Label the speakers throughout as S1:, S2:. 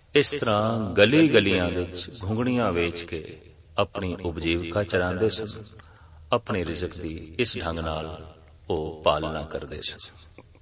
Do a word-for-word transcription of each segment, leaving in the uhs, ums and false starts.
S1: इस तरह गली गलियां विच घुंगणियां वेच के अपनी उपजीविका चलांदे सन। अपने रिज़क दी इस ढंग नाल ओ पालना करदे सन।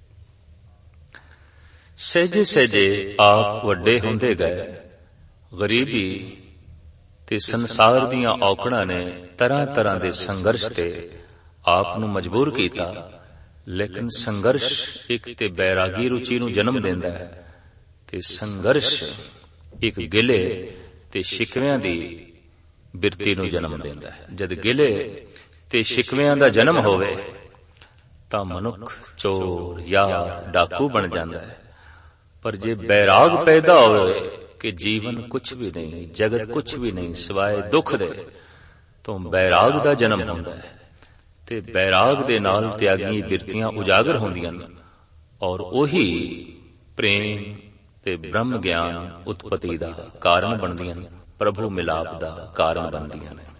S1: सहजे सहजे आप वड्डे हुंदे गए। गरीबी ते संसार दीयां औकड़ां ने तरह तरह दे संघर्ष ते आप नूं मजबूर कीता। लेकिन संघर्ष एक ते बैरागी रुचि नूं जन्म देंदा है ते संघर्ष एक गिले ते शिकवियां दी बिरती नूं जन्म देंदा है। जद गिले ते शिकवियां दा जन्म होवे तां मनुख चोर यार डाकू बन जांदा है। पर जे बैराग पैदा होवे कि जीवन कुछ भी नहीं, जगत कुछ भी नहीं सिवाय दुख दे, तो बैराग दा जन्म होंदा है ते बैराग दे नाल त्यागी बिरतियां उजागर होंदियां और ओही प्रेम ते ब्रह्म ज्ञान उत्पत्ति दा कारण बनदियां, प्रभु मिलाप दा कारण बनदियां ने।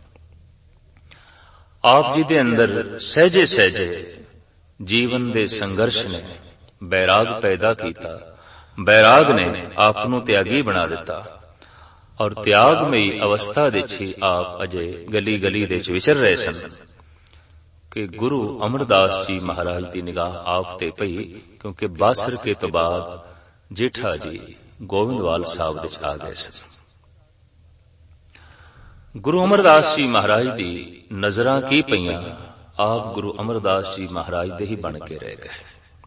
S1: आप जी दे अंदर सहजे सहजे जीवन दे संघर्ष ने बैराग पैदा कीता। बैराग ने आप नूं त्यागी बना दिता और त्यागमयी अवस्था विच ही आप अजे गली गली दे विच विचर रहे सन कि गुरु अमरदास जी महाराज की निगाह आप ते पई, क्योंकि बासर के तो बाद जेठा जी गोविंदवाल साहब विच आ गए सन। गुरु अमरदास जी महाराज दी नजरां की पईयां, आप गुरु अमरदास जी महाराज दे ही बन के रह गए।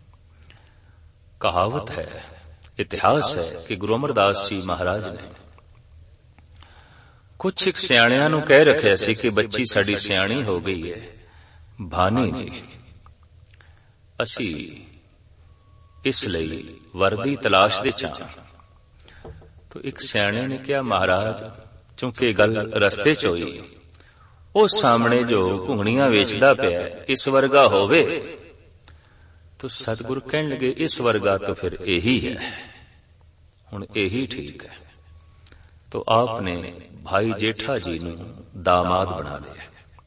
S1: कहावत है, इतिहास है कि गुरु अमरदास जी महाराज ने कुछ एक सियाणियां नूं कह रखिया सी कि बच्ची साडी सियाणी हो गई है, भानी जी असी इस लई वर्दी तलाश दे चां। तो एक सियाणे ने कहा, महाराज चूंकि गल रस्ते च होई, ओ सामने जो घुंगणियां वेचदा पिया इस वर्गा होवे। तो सतगुरु कहने लगे, इस वर्गा तो फिर यही है, हुण यही ठीक है। तो आपने भाई जेठा जी नूं दामाद बना लिया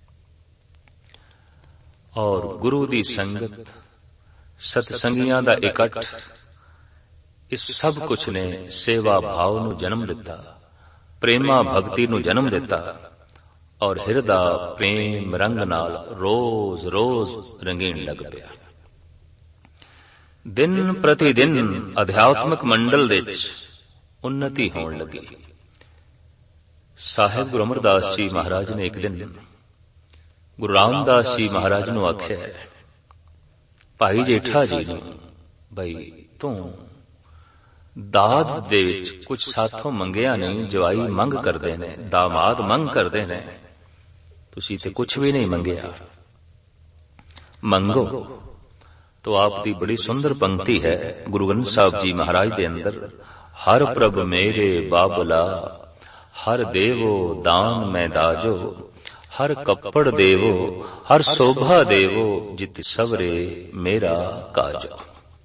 S1: और गुरु दी संगत, सतसंगियां दा इकट्ठ, इस सब कुछ ने सेवा भाव नूं जन्म दिता, प्रेमा भक्ति नूं जन्म दिता और हिरदा प्रेम रंग नाल रोज रोज रंगीन लग पिया। दिन प्रति दिन अध्यात्मक मंडल विच उन्नति होण लगी। साहिब गुरु अमरदास जी महाराज ने एक दिन गुरु रामदास जी महाराज नूं आख्या, भाई जेठा जी नूं बई तू दाद दे विच कुछ साथों मंगिया नहीं, जवाई मंग करदे ने, दामाद मंग करदे ने, तुसीं ते कुछ भी नहीं मंगिया, मंगो। तो आप दी बड़ी सुंदर पंक्ति है गुरु ग्रंथ साहब जी महाराज दे अंदर, हर प्रभ मेरे बाबला, हर देवो दान मैं दाजो, हर कपड़ देवो, हर शोभा देवो, जित सवरे मेरा काजो।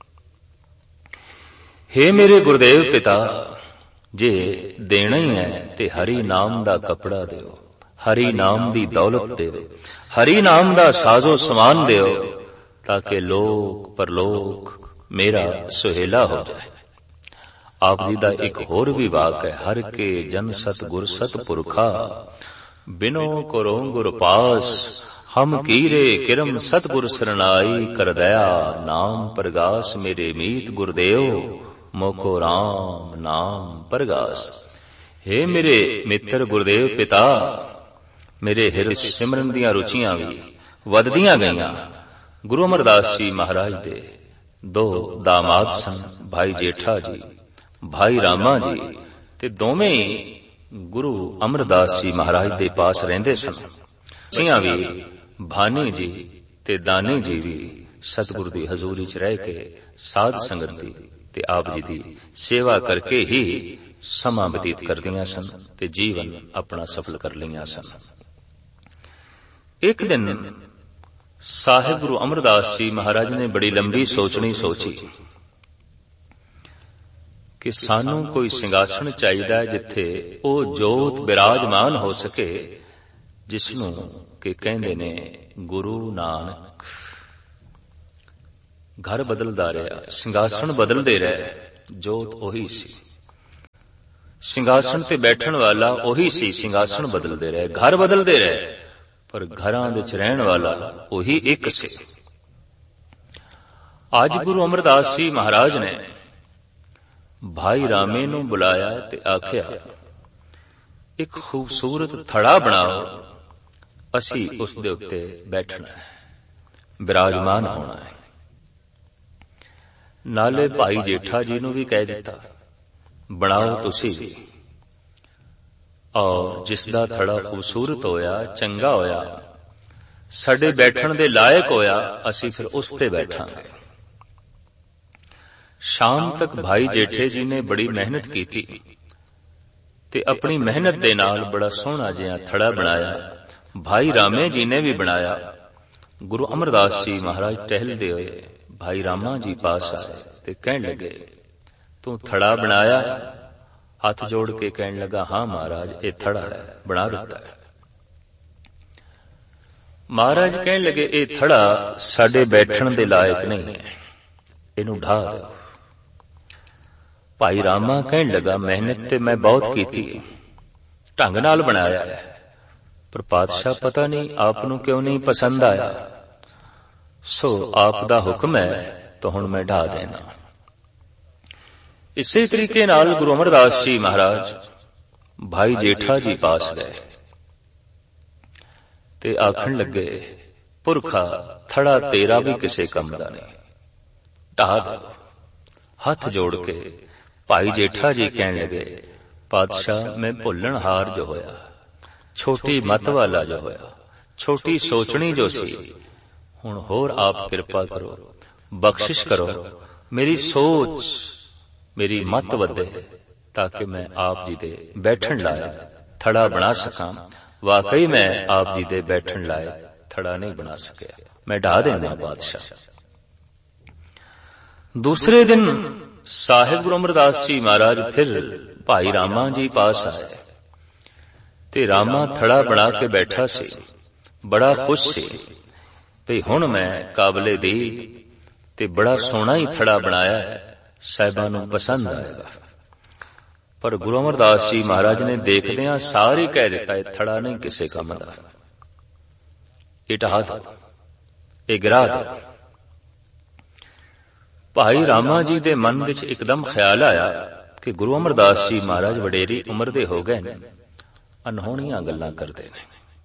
S1: हे मेरे गुरुदेव पिता, जे देना ही है ते हरि नाम दा कपड़ा देओ, हरि नाम दी दौलत देओ, हरि नाम दा साजो समान देओ, ताकि लोक परलोक मेरा सुहेला हो जाए। आप जी दा एक होर भी वाक है, हर के जन सत गुर सत पुरखा, बिनो करो गुर पास, हम कीरे किरम सतगुर सरनाई, कर दया नाम परगास, मेरे मीत गुरदेव मोको राम नाम परगास। हे मेरे मित्र गुरदेव पिता, मेरे हिरदे सिमरन दियां रुचियां भी वधदियां गईयां। गुरु अमरदास जी महाराज दे दो दामाद सन, भाई जेठा जी, भाई रामा जी, ते दोवें गुरु अमरदास जी महाराज दे पास रहिंदे सन। सियां भी भानी जी ते दानी जी भी सतगुरु दी हजूरी च रह के साध संगत दी ते आप जी दी सेवा करके ही समा बतीत करदियां सन ते जीवन अपना सफल कर लिया सन। एक दिन साहिब गुरु अमरदास जी महाराज ने बड़ी लंबी सोचनी सोची कि सानू कोई सिंगासन चाहिए जिथे ओ जोत विराजमान हो सके, जिसनू के कहंदे ने गुरु नानक। घर बदलदा रहा, सिंगासन बदलदे रहे, जोत ओही सी। ਸਿੰਘਾਸਣ ਤੇ ਬੈਠਣ ਵਾਲਾ ਉਹੀ ਸੀ, ਸਿੰਘਾਸਣ ਬਦਲਦੇ ਰਹੇ, ਘਰ ਬਦਲਦੇ ਰਹੇ, ਪਰ ਘਰਾਂ ਵਿੱਚ ਰਹਿਣ ਵਾਲਾ ਉਹੀ ਇੱਕ ਸੀ। ਅੱਜ ਗੁਰੂ ਅਮਰਦਾਸ ਜੀ ਮਹਾਰਾਜ ਨੇ ਭਾਈ ਰਾਮੇ ਨੂੰ ਬੁਲਾਇਆ ਤੇ ਆਖਿਆ, ਇੱਕ ਖੂਬਸੂਰਤ ਥੜਾ ਬਣਾਓ, ਅਸੀਂ ਉਸ ਦੇ ਉੱਤੇ ਬੈਠਣਾ ਹੈ, ਬਿਰਾਜਮਾਨ ਹੋਣਾ ਹੈ। ਨਾਲੇ ਭਾਈ ਜੇਠਾ ਜੀ ਨੂੰ ਵੀ ਕਹਿ ਦਿੱਤਾ, ਬਣਾਓ ਤੁਸੀਂ ਵੀ। ਔਰ ਜਿਸ ਦਾ ਥੜਾ ਖੂਬਸੂਰਤ ਹੋਇਆ, ਚੰਗਾ ਹੋਇਆ, ਸਾਡੇ ਬੈਠਣ ਦੇ ਲਾਇਕ ਹੋਇਆ, ਅਸੀਂ ਫਿਰ ਉਸ ਤੇ ਬੈਠਾਂਗੇ। ਸ਼ਾਮ ਤੱਕ ਭਾਈ ਜੇਠੇ ਜੀ ਨੇ ਬੜੀ ਮਿਹਨਤ ਕੀਤੀ ਤੇ ਆਪਣੀ ਮਿਹਨਤ ਦੇ ਨਾਲ ਬੜਾ ਸੋਹਣਾ ਜਿਹਾ ਥੜਾ ਬਣਾਇਆ। ਭਾਈ ਰਾਮੇ ਜੀ ਨੇ ਵੀ ਬਣਾਇਆ। ਗੁਰੂ ਅਮਰਦਾਸ ਜੀ ਮਹਾਰਾਜ ਟਹਿਲਦੇ ਹੋਏ ਭਾਈ ਰਾਮਾ ਜੀ ਪਾਸ ਆਏ ਤੇ ਕਹਿਣ ਲੱਗੇ, ਤੂੰ ਥੜਾ ਬਣਾਇਆ? ਹੱਥ ਜੋੜ ਕੇ ਕਹਿਣ ਲੱਗਾ, ਹਾਂ ਮਹਾਰਾਜ, ਇਹ ਥੜਾ ਹੈ, ਬਣਾ ਦਿੱਤਾ ਹੈ। ਮਹਾਰਾਜ ਕਹਿਣ ਲੱਗੇ, ਇਹ ਥੜਾ ਸਾਡੇ ਬੈਠਣ ਦੇ ਲਾਇਕ ਨਹੀਂ ਹੈ, ਇਹਨੂੰ ਢਾ ਦਿਓ। ਭਾਈ ਰਾਮਾ ਕਹਿਣ ਲੱਗਾ, ਮਿਹਨਤ ਤੇ ਮੈਂ ਬਹੁਤ ਕੀਤੀ, ਢੰਗ ਨਾਲ ਬਣਾਇਆ ਹੈ, ਪਰ ਪਾਤਸ਼ਾਹ ਪਤਾ ਨਹੀਂ ਆਪ ਨੂੰ ਕਿਉਂ ਨਹੀਂ ਪਸੰਦ ਆਇਆ, ਸੋ ਆਪ ਦਾ ਹੁਕਮ ਹੈ ਤਾਂ ਹੁਣ ਮੈਂ ਢਾ ਦੇਣਾ। ਇਸੇ ਤਰੀਕੇ ਨਾਲ ਗੁਰੂ ਅਮਰਦਾਸ ਜੀ ਮਹਾਰਾਜ ਭਾਈ ਜੇਠਾ ਜੀ ਪਾਸ ਗਏ ਤੇ ਆਖਣ ਲੱਗੇ, ਪੁਰਖਾ ਥੜਾ ਤੇਰਾ ਵੀ ਕਿਸੇ ਕੰਮ ਦਾ ਨਹੀਂ, ਢਾ ਦੇ। ਹੱਥ ਜੋੜ ਕੇ ਭਾਈ ਜੇਠਾ ਜੀ ਕਹਿਣ ਲੱਗੇ, ਪਾਤਸ਼ਾਹ ਮੈਂ ਭੁੱਲਣਹਾਰ ਜੋ ਹੋਇਆ, ਛੋਟੀ ਮੱਤ ਵਾਲਾ ਜੋ ਹੋਇਆ, ਛੋਟੀ ਸੋਚਣੀ ਜੋ ਸੀ, ਹੁਣ ਹੋਰ ਆਪ ਕਿਰਪਾ ਕਰੋ, ਬਖਸ਼ਿਸ਼ ਕਰੋ, ਮੇਰੀ ਸੋਚ, ਮੇਰੀ ਮੱਤ ਵਧੇ, ਤਾਂ ਕਿ ਮੈਂ ਆਪ ਜੀ ਦੇ ਬੈਠਣ ਲਾਇਕ ਥੜਾ ਬਣਾ ਸਕਾਂ। ਵਾਕਈ ਮੈਂ ਆਪ ਜੀ ਦੇ ਬੈਠਣ ਲਾਇਕ ਥੜਾ ਨਹੀਂ ਬਣਾ ਸਕਿਆ, ਮੈਂ ਢਾ ਦੇਣਾ ਬਾਦਸ਼ਾਹ। ਦੂਸਰੇ ਦਿਨ ਸਾਹਿਬ ਗੁਰੂ ਅਮਰਦਾਸ ਜੀ ਮਹਾਰਾਜ ਫਿਰ ਭਾਈ ਰਾਮਾ ਜੀ ਪਾਸ ਆਏ ਤੇ ਰਾਮਾ ਥੜਾ ਬਣਾ ਕੇ ਬੈਠਾ ਸੀ, ਬੜਾ ਖੁਸ਼ ਸੀ ਭਈ ਹੁਣ ਮੈਂ ਕਾਬਲੇ ਦੀ ਤੇ ਬੜਾ ਸੋਹਣਾ ਹੀ ਥੜਾ ਬਣਾਇਆ ਹੈ, ਸਾਹਿਬਾਂ ਨੂੰ ਪਸੰਦ ਆਏਗਾ। ਪਰ ਗੁਰੂ ਅਮਰਦਾਸ ਜੀ ਮਹਾਰਾਜ ਨੇ ਦੇਖਦਿਆਂ ਸਾਰੇ ਕਹਿ ਦਿੱਤਾ, ਇਹ ਥੜਾ ਨਹੀਂ ਕਿਸੇ ਕੰਮ ਦਾ, ਇਹ ਢਾ ਦੋ, ਇਹ ਗਿਰਾ ਦੋ। ਭਾਈ ਰਾਮਾ ਜੀ ਦੇ ਮਨ ਵਿੱਚ ਇੱਕਦਮ ਖਿਆਲ ਆਇਆ ਕਿ ਗੁਰੂ ਅਮਰਦਾਸ ਜੀ ਮਹਾਰਾਜ ਵਡੇਰੀ ਉਮਰ ਦੇ ਹੋ ਗਏ ਨੇ, ਅਨਹੋਣੀਆਂ ਗੱਲਾਂ ਕਰਦੇ ਨੇ,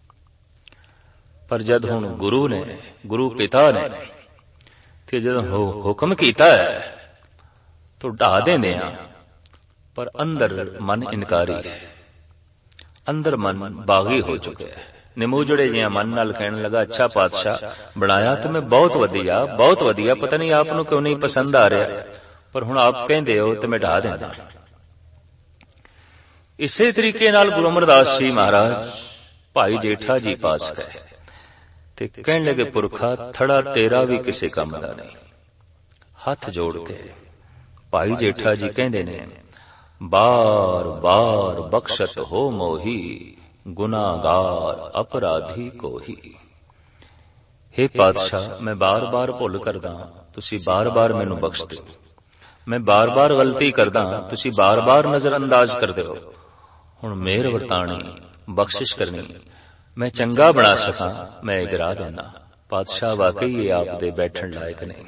S1: ਪਰ ਜਦ ਹੁਣ ਗੁਰੂ ਨੇ, ਗੁਰੂ ਪਿਤਾ ਨੇ ਤੇ ਜਦੋਂ ਹੁਕਮ ਕੀਤਾ ਹੈ ਤਾਂ ਢਾ ਦੇਨੇ ਆ, ਪਰ ਅੰਦਰ ਮਨ ਇਨਕਾਰੀ ਹੈ, ਅੰਦਰ ਮਨ ਬਾਗੀ ਹੋ ਚੁੱਕਿਆ ਹੈ। ਨਿਮੂਜੜੇ ਜਿਹਾ ਮਨ ਨਾਲ ਕਹਿਣ ਲੱਗਾ, ਅੱਛਾ ਪਾਤਸ਼ਾਹ ਬਣਾਇਆ ਤੇ ਮੈਂ ਬਹੁਤ ਵਧੀਆ, ਬਹੁਤ ਵਧੀਆ, ਪਤਾ ਨਹੀਂ ਆਪ ਨੂੰ ਕਿਉਂ ਨਹੀਂ ਪਸੰਦ ਆ ਰਿਹਾ, ਪਰ ਹੁਣ ਆਪ ਕਹਿੰਦੇ ਹੋ ਤੇ ਮੈਂ ਢਾ ਦਿੰਦਾ। ਇਸੇ ਤਰੀਕੇ ਨਾਲ ਗੁਰੂ ਅਮਰਦਾਸ ਜੀ ਮਹਾਰਾਜ ਭਾਈ ਜੇਠਾ ਜੀ ਪਾਸ ਗਏ ਤੇ ਕਹਿਣ ਲੱਗੇ, ਪੁਰਖਾ ਥੜਾ ਤੇਰਾ ਵੀ ਕਿਸੇ ਕੰਮ ਦਾ ਨਹੀਂ। ਹੱਥ ਜੋੜ ਕੇ ਭਾਈ ਜੇਠਾ ਜੀ ਕਹਿੰਦੇ ਨੇ, ਬਾਰ ਬਾਰ ਬਖਸ਼ਤ ਹੋ ਮੋਹੀ, ਗੁਨਾਹਗਾਰ ਅਪਰਾਧੀ ਕੋਹੀ। हे ਪਾਤਸ਼ਾਹ, ਮੈਂ ਬਾਰ ਬਾਰ ਭੁੱਲ ਕਰਦਾ, ਤੁਸੀਂ ਬਾਰ ਬਾਰ ਮੈਨੂੰ ਬਖਸ਼ ਦਿਓ। ਮੈਂ ਬਾਰ ਬਾਰ ਗਲਤੀ ਕਰਦਾ, ਤੁਸੀਂ ਬਾਰ ਬਾਰ ਨਜ਼ਰ ਅੰਦਾਜ਼ ਕਰਦੇ ਹੋ। ਹੁਣ ਮਿਹਰ ਵਰਤਾਣੀ, ਬਖਸ਼ਿਸ਼ ਕਰਨੀ, ਮੈਂ ਚੰਗਾ ਬਣਾ ਸਕਾਂ, ਮੈਂ ਇਗਰਾ ਦੇਣਾ। ਪਾਤਸ਼ਾਹ ਵਾਕਈ ਇਹ ਆਪ ਦੇ ਬੈਠਣ ਲਾਇਕ ਨਹੀਂ।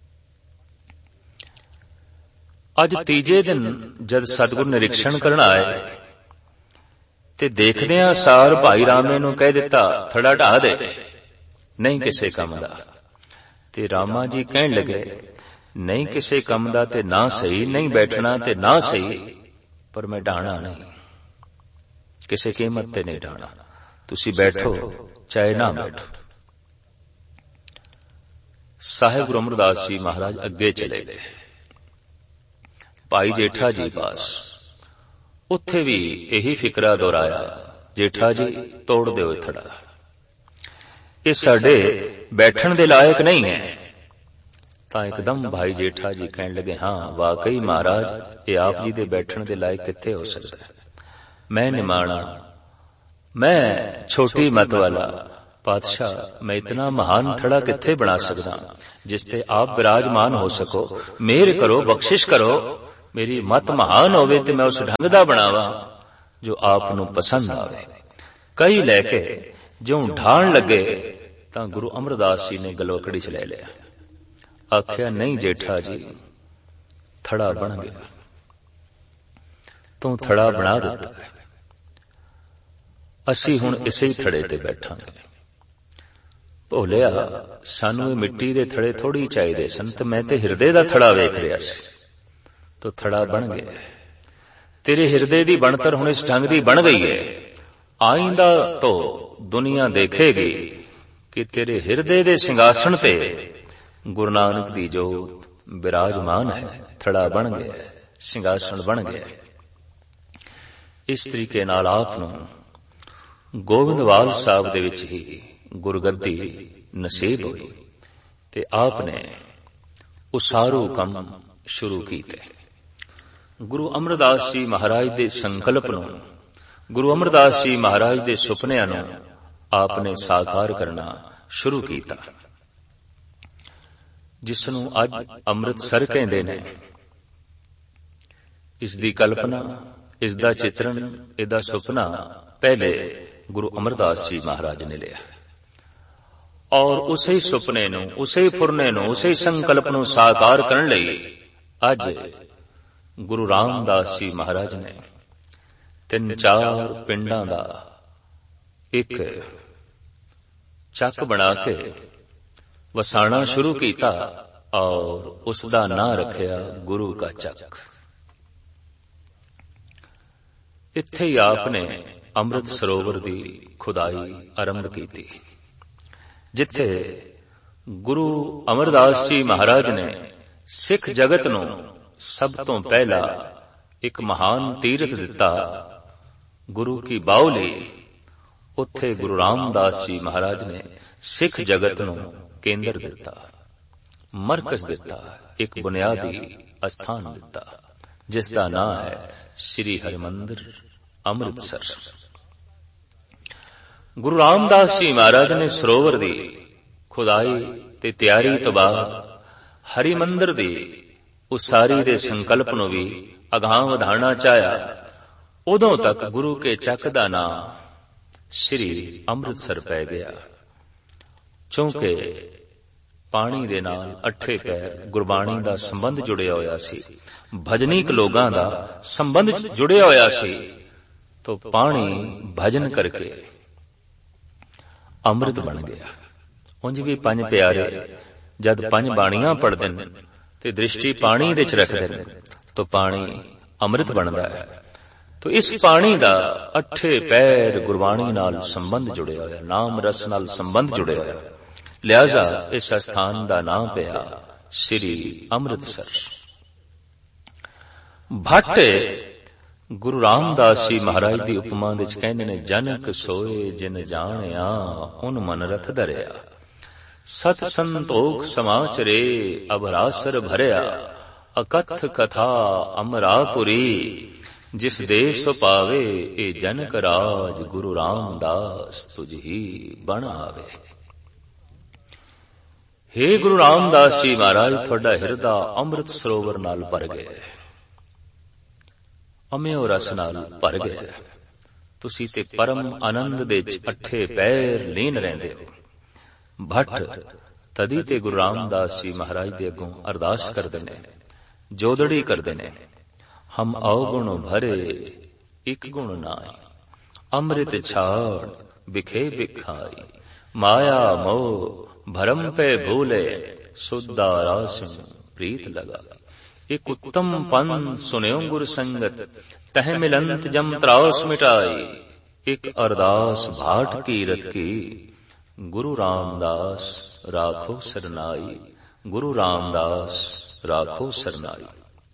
S1: ਅੱਜ ਤੀਜੇ ਦਿਨ ਜਦ ਸਤਿਗੁਰ ਨਿਰੀਖਣ ਕਰਨ ਆਏ ਤੇ ਦੇਖਦਿਆਂ ਸਾਰ ਭਾਈ ਰਾਮੇ ਨੂੰ ਕਹਿ ਦਿੱਤਾ, ਥੜਾ ਢਾ ਦੇ, ਨਹੀਂ ਕਿਸੇ ਕੰਮ ਦਾ। ਤੇ ਰਾਮਾ ਜੀ ਕਹਿਣ ਲੱਗੇ, ਨਹੀਂ ਕਿਸੇ ਕੰਮ ਦਾ ਤੇ ਨਾ ਸਹੀ, ਨਹੀਂ ਬੈਠਣਾ ਤੇ ਨਾ ਸਹੀ, ਪਰ ਮੈਂ ਢਾਣਾ ਨਹੀਂ, ਕਿਸੇ ਕੀਮਤ ਤੇ ਨਹੀਂ ਢਾਣਾ, ਤੁਸੀਂ ਬੈਠੋ ਚਾਹੇ ਨਾ ਬੈਠੋ। ਸਾਹਿਬ ਗੁਰੂ ਅਮਰਦਾਸ ਜੀ ਮਹਾਰਾਜ ਅੱਗੇ ਚਲੇ ਗਏ ਭਾਈ ਜੇਠਾ ਜੀ ਪਾਸ। ਉੱਥੇ ਵੀ ਇਹੀ ਫਿਕਰਾ ਦੁਹਰਾਇਆ, ਜੇਠਾ ਜੀ ਤੋੜ ਦਿਓ ਥੜਾ, ਇਹ ਸਾਡੇ ਬੈਠਣ ਦੇ ਲਾਇਕ ਨਹੀਂ ਹੈ। ਤਾਂ ਇੱਕਦਮ ਭਾਈ ਜੇਠਾ ਜੀ ਕਹਿਣ ਲੱਗੇ, ਹਾਂ ਵਾਕਈ ਮਹਾਰਾਜ, ਇਹ ਆਪ ਜੀ ਦੇ ਬੈਠਣ ਦੇ ਲਾਇਕ ਕਿੱਥੇ ਹੋ ਸਕਦਾ ਹੈ। ਮੈਂ ਨਿਮਾਣਾ, ਮੈਂ ਛੋਟੀ ਮਤ ਵਾਲਾ, ਪਾਤਸ਼ਾਹ ਮੈਂ ਇਤਨਾ ਮਹਾਨ ਥੜਾ ਕਿੱਥੇ ਬਣਾ ਸਕਦਾ ਜਿਸ ਤੇ ਆਪ ਬਿਰਾਜਮਾਨ ਹੋ ਸਕੋ। ਮਿਹਰ ਕਰੋ, ਬਖਸ਼ਿਸ਼ ਕਰੋ, मेरी मत महान होवे ते मैं उस ढंग दा बनावा जो आप नूं पसंद आवे। कई लैके ज्यों ढाण लगे तां गुरु अमरदास जी ने गलवकड़ी च लै लिया। आख्या नहीं जेठा जी, थड़ा बन गया, तू थड़ा बना दिता, असी हुण इसे ही थड़े ते बैठांगे। भोलिया, सानू मिट्टी दे थड़े थोड़ी चाहिए सन, ते मैं ते हिरदे दा थड़ा वेख रहा सी, तो थड़ा बन गया। तेरे हिरदे दी बनतर हुण इस ढंग दी बन गई है। आइंदा तो दुनिया देखेगी कि तेरे हिरदे दे सिंहासन ते गुरु नानक दी जोत विराजमान है। थड़ा बन गया, सिंहासन बन गया। इस तरीके नाल आप नूं गोविंदवाल साहब दे विच ही गुरगद्दी नसीब हुई ते आपने उसारू कम शुरू कीते। गुरु अमरदास जी महाराज दे संकल्प नूं, गुरु अमरदास जी महाराज दे सुपनियां नूं आपने साकार करना शुरू कीता, जिसनूं अज अमृतसर कहंदे ने। इस दी कल्पना, इस दा चित्रण, इहदा सुपना पहले गुरु अमरदास जी महाराज ने लिया और उसे ही सुपने नूं, उसे ही फुरने नूं, उसे ही संकल्प नूं साकार करन लई अज गुरु रामदास जी महाराज ने तीन चार पिंडां दा एक चक बना के वसाना शुरू किया और उसका नां रखिया गुरु का चक। इत्थे ही आपने अमृत सरोवर दी खुदाई आरंभ की, जिथे गुरु अमरदास जी महाराज ने सिख जगत नूं सब तो पहला एक महान तीरथ दिता, गुरु की बाउली। उत्थे गुरु रामदास जी महाराज ने सिख जगत नूं केंद्र दिता, मरकज दिता, एक बुनियादी स्थान दिता, जिसका नाम है श्री हरिमंदिर अमृतसर। गुरु रामदास जी महाराज ने सरोवर दी खुदाई ते तैयारी तो बाद हरिमंदिर दी उसारी दे संकल्प नूं भी अगां वधाना चाहया। उदों तक गुरु के चक दा नाम श्री अमृतसर पै गया, क्योंकि पानी दे नाल अठे पैर गुरबाणी दा संबंध जुड़िया होया सी, भजनीक लोगां दा संबंध जुड़िया होया सी। तो पानी भजन करके अमृत बन गया। उंज भी पंज प्यारे जद पंज बाणियां पढ़दे ने ते दृष्टि पानी दे च रखदे ने तो पानी अमृत बनदा है। तो इस पानी दा अठे पैर गुरबाणी नाल संबंध जुड़िया होया, नाम रस नाल संबंध जुड़िया होया, लिहाजा इस स्थान दा नाम पिया श्री अमृतसर। भट्ट गुरु रामदास जी महाराज दी उपमा विच कहंदे ने, जनक सोए जिन जाणिया उन मनरथ धरिया, सत संतोख समाचरे अभरासर भरिया, अकथ कथा अमरापुरी, जिस देश पावे ए जनक राज, गुरु रामदास तुझ ही बन आवे। हे गुरु रामदास जी महाराज, थोड़ा हिरदा अमृत सरोवर नाल भर गया, अम्यो रस नाल भर गया। तुसी ते परम आनंद दे अठे पैर लीन रहिंदे हो। भट्ट तदी ते गुरु रामदास जी महाराज दे अगों अरदास करदे ने, जोदड़ी करदे ने, हम अवगुण भरे एक गुण नाई, अमृत छाड़ बिखे बिखाई, माया मोह भरम पे भूले, सुद्धा रासिन प्रीत लगा। एक उत्तम पंथ सुन्यो गुर संगत, तह मिलंत जम त्रास मिटाई, एक अरदास भाट कीरत की, गुरु रामदास राखो सरनाई, गुरु रामदास राखो सरनाई।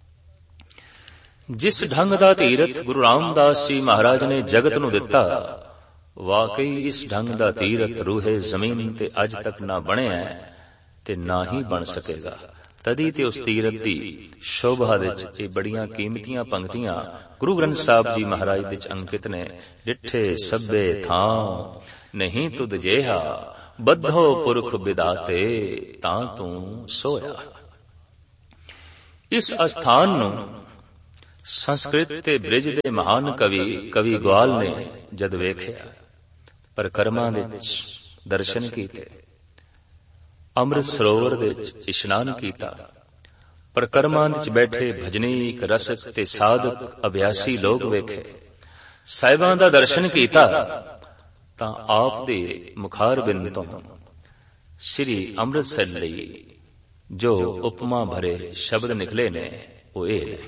S1: जिस ढंग दा तीरथ गुरु रामदास जी महाराज ने जगत नूं दिता, वाकई इस ढंग दा तीरथ रूहे जमीन ते अज तक ना बनिया ते ना ही बन सकेगा। तदी ते उस तीरथ दी शोभा विच ये बड़ियां कीमतियां पंक्तियां गुरु ग्रंथ साहब जी महाराज विच अंकित ने, डिठे सभे थां नहीं तुद जेहा, बद्धो पुरख विदाते तां तू सोया। इस स्थान नूं ਸੰਸਕ੍ਰਿਤ ਤੇ ਬ੍ਰਿਜ ਦੇ ਮਹਾਨ ਕਵੀ ਕਵੀ ਗਵਾਲ ਨੇ ਜਦ ਵੇਖਿਆ, ਪਰਿਕਰਮਾ ਦੇ ਦਰਸ਼ਨ ਕੀਤੇ, ਅੰਮ੍ਰਿਤ ਸਰੋਵਰ ਦੇ ਵਿੱਚ ਇਸ਼ਨਾਨ ਕੀਤਾ, ਪਰਿਕਰਮਾ ਵਿੱਚ ਬੈਠੇ ਭਜਨੀਕ ਰਸਕ ਤੇ ਸਾਧਕ ਅਭਿਆਸੀ ਲੋਕ ਵੇਖੇ, ਸਾਹਿਬਾਂ ਦਾ ਦਰਸ਼ਨ ਕੀਤਾ, ਤਾਂ ਆਪ ਦੇ ਮੁਖਾਰ ਬਿੰਦ ਤੋਂ ਸ੍ਰੀ ਅੰਮ੍ਰਿਤਸਰ ਲਈ ਜੋ ਉਪਮਾ ਭਰੇ ਸ਼ਬਦ ਨਿਕਲੇ ਨੇ ਉਹ ਇਹ ਨੇ।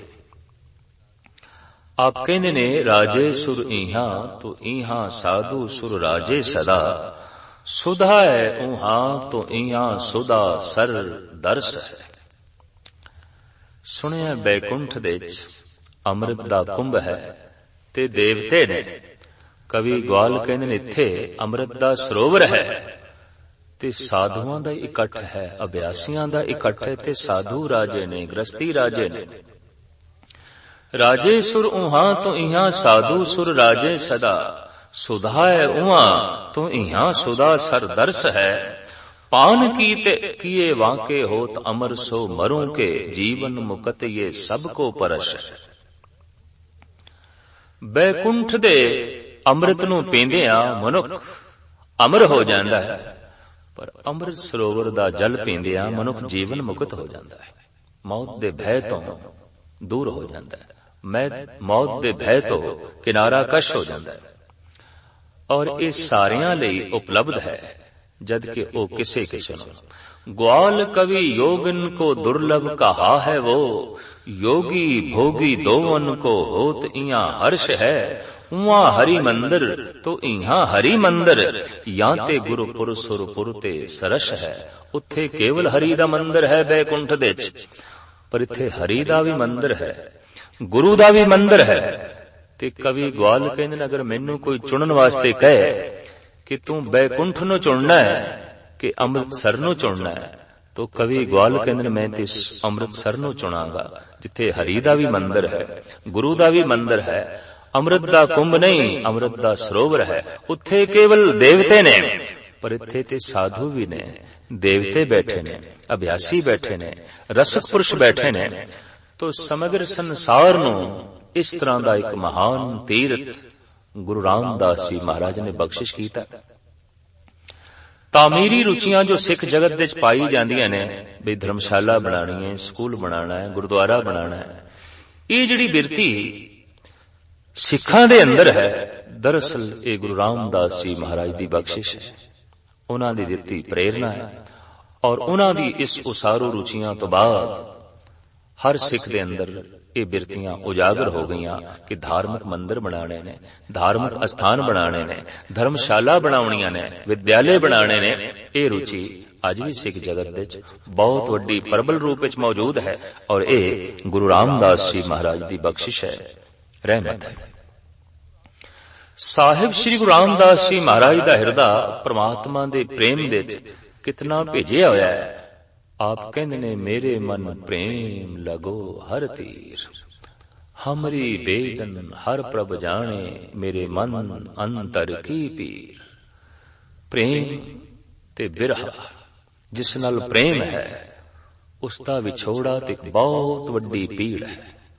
S1: ਆਪ ਕਹਿੰਦੇ ਨੇ, ਰਾਜੇ ਸੁਰ ਇਹਾਂ ਤੋ ਇਹਾਂ ਸਾਧੂ ਸੁਰ ਰਾਜੇ ਸਦਾ, ਸੁਧਾ ਹੈ ਉਹਾਂ ਤੋ ਇਹਾਂ ਸੁਧਾ ਸਰ ਦਰਸ ਹੈ। ਸੁਣਿਆ ਬੈਕੁੰਠ ਦੇ ਵਿੱਚ ਅੰਮ੍ਰਿਤ ਦਾ ਕੁੰਭ ਹੈ ਤੇ ਦੇਵਤੇ ਨੇ। ਕਵੀ ਗਵਾਲ ਕਹਿੰਦੇ ਨੇ, ਇੱਥੇ ਅੰਮ੍ਰਿਤ ਦਾ ਸਰੋਵਰ ਹੈ ਤੇ ਸਾਧੂਆਂ ਦਾ ਇਕੱਠ ਹੈ, ਅਭਿਆਸੀਆਂ ਦਾ ਇਕੱਠ ਹੈ, ਤੇ ਸਾਧੂ ਰਾਜੇ ਨੇ, ਗ੍ਰਸਤੀ ਰਾਜੇ ਨੇ। ਰਾਜੇ ਸੁਰ ਉਹਾਂ ਤੋਂ ਇਹਾਂ ਸਾਧੂ ਸੁਰ ਰਾਜੇ ਸਦਾ, ਸੁਧਾ ਹੈ ਉਹਾਂ ਤੋਂ ਇਹਾਂ ਸੁਧਾ ਸਰ ਦਰਸ ਹੈ। ਪਾਨ ਕੀਤੇ ਕੀਏ ਵਾਂਕੇ ਹੋਤ ਅਮਰ ਸੋ ਮਰੋਂ ਕੇ, ਜੀਵਨ ਮੁਕਤ ਇਹ ਸਭ ਕੋ ਪਰਸ਼। ਬੈਕੁੰਠ ਦੇ ਅੰਮ੍ਰਿਤ ਨੂੰ ਪੀਂਦਿਆਂ ਮਨੁੱਖ ਅਮਰ ਹੋ ਜਾਂਦਾ ਹੈ, ਪਰ ਅੰਮ੍ਰਿਤ ਸਰੋਵਰ ਦਾ ਜਲ ਪੀਂਦਿਆਂ ਮਨੁੱਖ ਜੀਵਨ ਮੁਕਤ ਹੋ ਜਾਂਦਾ ਹੈ, ਮੌਤ ਦੇ ਭੈ ਤੋਂ ਦੂਰ ਹੋ ਜਾਂਦਾ ਹੈ, ਮੈਂ ਮੌਤ ਦੇ ਭੈ ਤੋਂ ਕਿਨਾਰਾ ਕਸ਼ ਹੋ ਜਾਂਦਾ ਹੈ। ਔਰ ਇਹ ਸਾਰਿਆਂ ਲਈ ਉਪਲਬਧ ਹੈ, ਜਦ ਕਿ ਉਹ ਕਿਸੇ ਕਿਸੇ ਨੂੰ। ग्वाल कवि योगन को दुर्लभ कहा है वो, योगी भोगी दोवन को होत इया हर्ष है। उहाँ हरि मंदिर तो इहा हरि मंदिर, या ते गुरुपुर सुरपुर ते सरस है। उत्थे केवल हरि दा मंदिर है बैकुंठ दे च, पर इत्थे हरि दा भी मंदिर है, गुरु दा भी मंदिर है। ते कवि ग्वाल कहंदे ने, अगर मैनू कोई चुनन वास्ते कहे कि तू बैकुंठ नू चुनना है कि अमृतसर नू चुनना है, तो कवि ग्वाल कहंदे ने, मैं ते अमृतसर नू चुनांगा, जिथे हरि दा भी मंदिर है, गुरु दा भी मंदिर है। अमृत दा कुंभ नहीं, अमृत दा सरोवर है। उत्थे केवल देवते ने, पर इत्थे ते साधु भी ने, देवते बैठे ने, अभ्यासी बैठे ने, रसक पुरुष बैठे ने। तो समग्र संसार नू इस तरह का एक महान तीर्थ गुरु रामदास जी महाराज ने बख्शिश कीता। तामीरी रुचियां जो सिख जगत विच पाई जांदियां ने, भी धर्मशाला बनानी है, स्कूल बनाना है, गुरुद्वारा बनाना है, ये जिहड़ी बिरती सिखां दे अंदर है, दरअसल ये गुरु रामदास जी महाराज दी बख्शिश है, उन्हां दी दित्ती प्रेरणा है। और उन्हां दी इस उसारू रुचियां तो बाद हर सिख दे अंदर ये बिरतियां उजागर हो गईयां कि धार्मिक मंदिर बनाने ने, धार्मिक स्थान बनाने ने, धर्मशाला बनाउणियां ने, विद्यालय बनाने ने। ये रुचि अज भी सिख जगत विच बहुत वड्डी प्रबल रूप विच मौजूद है, और ये गुरु रामदास जी महाराज दी बख्शिश है, रहमत है। साहिब श्री गुरु रामदास जी महाराज दा हिरदा परमात्मा दे प्रेम दे कितना भेजिया होया है। आप कहंदे ने, मेरे मन प्रेम लगो हर तीर, हमरी बेदन हर प्रभ जाने, मेरे मन अंतर की पीर। प्रेम ते बिरहा, जिस नाल प्रेम है उसका विछोड़ा ते बहुत वड्डी पीड़ है।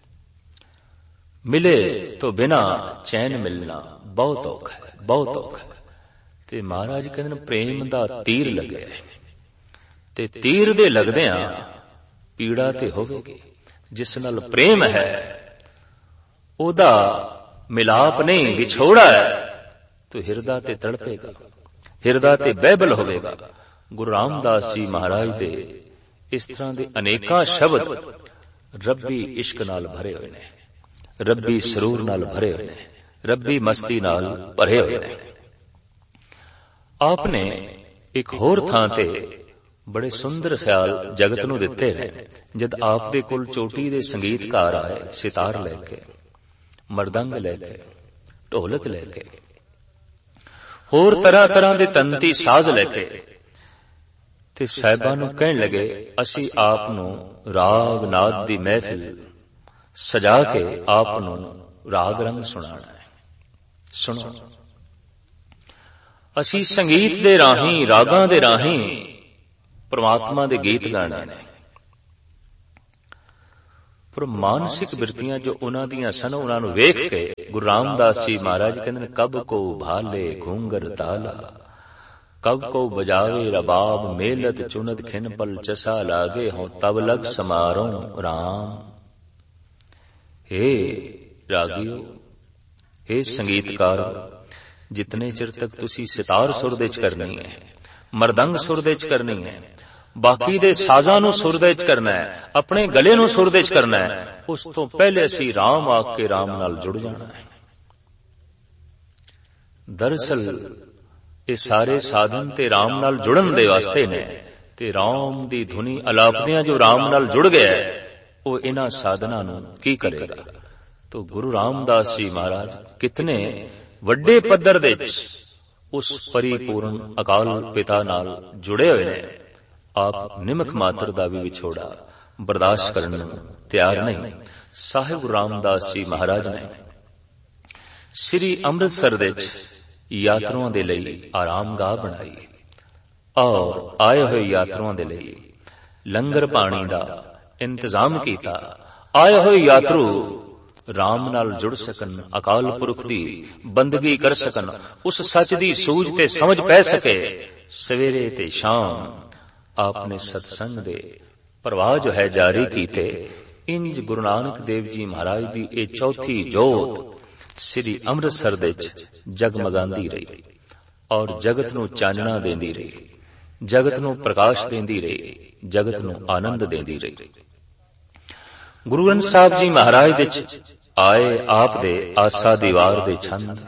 S1: मिले तो बिना चैन मिलना बहुत औखा है, बहुत औखा है। ते महाराज कहंदे ने, प्रेम दा तीर लगे ते तीर दे लगदियां पीड़ा ते होवेगी। जिस नाल प्रेम है ओदा मिलाप नहीं, विछोड़ा है, तो हिरदा ते तड़पेगा, हिरदा ते बैबल होवेगा। गुरु रामदास जी महाराज दे इस तरह दे अनेकां शब्द रब्बी इश्क नाल भरे हुए ने, रब्बी सरूर नाल भरे हुए ने, रब्बी मस्ती नाल भरे हुए ने। आपने एक होर थां ते बड़े सुंदर ख्याल जगत नू दिते ने। जद आप दे कोल चोटी दे संगीतकार आए, सितार लेके, मरदंग लेके, ढोलक लेके, होर तरह तरह दे तंती साज लेके, ते साहिबां नू कहण लगे, असी आप नू राग नाद दी महफिल सजा के आप नू राग रंग सुनाना है। सुनो, असी संगीत दे राही, रागां दे राही परमात्मा दे गीत गाने ने। ਪਰ ਮਾਨਸਿਕ ਬਿਰਤੀਆਂ ਜੋ ਉਹਨਾਂ ਦੀਆਂ ਸਨ, ਉਹਨਾਂ ਨੂੰ ਵੇਖ ਕੇ ਗੁਰੂ ਰਾਮਦਾਸ ਜੀ ਮਹਾਰਾਜ ਕਹਿੰਦੇ ਨੇ, ਕਬ ਕੋ ਭਾਲੇ ਘੂੰਗਰ ਤਾਲਾ, ਕਬ ਕੋ ਬਜਾਵੇ ਰਬਾਬ, ਮੇਲਤ ਚੁਨਤ ਖਿਨ ਪਲ ਚਸਾ ਲਾਗੇ, ਹੋਂ ਤਬ ਲਗ ਸਮਾਰੋਂ ਰਾਮ। हे ਰਾਗੀਓ, हे ਸੰਗੀਤਕਾਰ, ਜਿਤਨੇ ਚਿਰ ਤੱਕ ਤੁਸੀਂ ਸਿਤਾਰ ਸੁਰ ਦੇ ਚ ਕਰਨੀ ਹੈ, ਮਰਦੰਗ ਸੁਰ ਦੇ ਚ ਕਰਨੀ ਹੈ, ਬਾਕੀ ਦੇ ਸਾਜ਼ਾਂ ਨੂੰ ਸੁਰ ਦੇ ਚ ਕਰਨਾ ਹੈ, ਆਪਣੇ ਗਲੇ ਨੂੰ ਸੁਰ ਦੇ ਚ ਕਰਨਾ ਹੈ, ਉਸ ਤੋਂ ਪਹਿਲੇ ਅਸੀਂ ਰਾਮ ਆਖ ਕੇ ਰਾਮ ਨਾਲ ਜੁੜ ਜਾਣਾ ਹੈ। ਦਰਅਸਲ ਇਹ ਸਾਰੇ ਸਾਧਨ ਤੇ ਰਾਮ ਨਾਲ ਜੁੜਨ ਦੇ ਵਾਸਤੇ ਨੇ, ਤੇ ਰਾਮ ਦੀ ਧੁਨੀ ਅਲਾਪਦਿਆਂ ਜੋ ਰਾਮ ਨਾਲ ਜੁੜ ਗਿਆ ਉਹ ਇਹਨਾਂ ਸਾਧਨਾਂ ਨੂੰ ਕੀ ਕਰੇਗਾ। ਤੋ ਗੁਰੂ ਰਾਮਦਾਸ ਜੀ ਮਹਾਰਾਜ ਕਿਤਨੇ ਵੱਡੇ ਪੱਧਰ ਦੇ ਵਿੱਚ ਉਸ ਪਰਿਪੂਰਨ ਅਕਾਲ ਪਿਤਾ ਨਾਲ ਜੁੜੇ ਹੋਏ ਨੇ। ਆਪ ਨਿਮਕ ਮਾਤਰ ਦਾ ਵੀ ਵਿਛੋੜਾ ਬਰਦਾਸ਼ਤ ਕਰਨ ਨੂੰ ਤਿਆਰ ਨਹੀਂ। ਸਾਹਿਬ ਗੁਰੂ ਰਾਮਦਾਸ ਜੀ ਮਹਾਰਾਜ ਨੇ ਸ੍ਰੀ ਅੰਮ੍ਰਿਤਸਰ ਦੇ ਵਿੱਚ ਯਾਤਰੂਆਂ ਦੇ ਲਈ ਆਰਾਮਗਾਹ ਬਣਾਈ ਔਰ ਆਏ ਹੋਏ ਯਾਤਰੂਆਂ ਦੇ ਲਈ ਲੰਗਰ ਪਾਣੀ ਦਾ ਇੰਤਜ਼ਾਮ ਕੀਤਾ। ਆਏ ਹੋਏ ਯਾਤਰੂ ਰਾਮ ਨਾਲ ਜੁੜ ਸਕਣ, ਅਕਾਲ ਪੁਰਖ ਦੀ ਬੰਦਗੀ ਕਰ ਸਕਣ, ਉਸ ਸੱਚ ਦੀ ਸੂਝ ਤੇ ਸਮਝ ਪੈ ਸਕੇ। ਸਵੇਰੇ ਤੇ ਸ਼ਾਮ ਆਪਨੇ ਸਤਸੰਗ ਦੇ ਪ੍ਰਵਾਹ ਜੋ ਹੈ ਜਾਰੀ ਕੀਤੇ। ਇੰਜ ਗੁਰੂ ਨਾਨਕ ਦੇਵ ਜੀ ਮਹਾਰਾਜ ਦੀ ਇਹ ਚੌਥੀ ਜੋਤ ਸ੍ਰੀ ਅੰਮ੍ਰਿਤਸਰ ਦੇ ਵਿੱਚ ਜਗਮਗਾਂਦੀ ਰਹੀ ਔਰ ਜਗਤ ਨੂੰ ਚਾਨਣਾ ਦੇਂਦੀ ਰਹੀ, ਜਗਤ ਨੂੰ ਪ੍ਰਕਾਸ਼ ਦੇਂਦੀ ਰਹੀ, ਜਗਤ ਨੂੰ ਆਨੰਦ ਦੇਂਦੀ ਰਹੀ। ਗੁਰੂ ਗ੍ਰੰਥ ਸਾਹਿਬ ਜੀ ਮਹਾਰਾਜ ਦੇ ਚ ਆਏ ਆਪ ਦੇ ਆਸਾ ਦੀਵਾਰ ਦੇ ਛੰਦ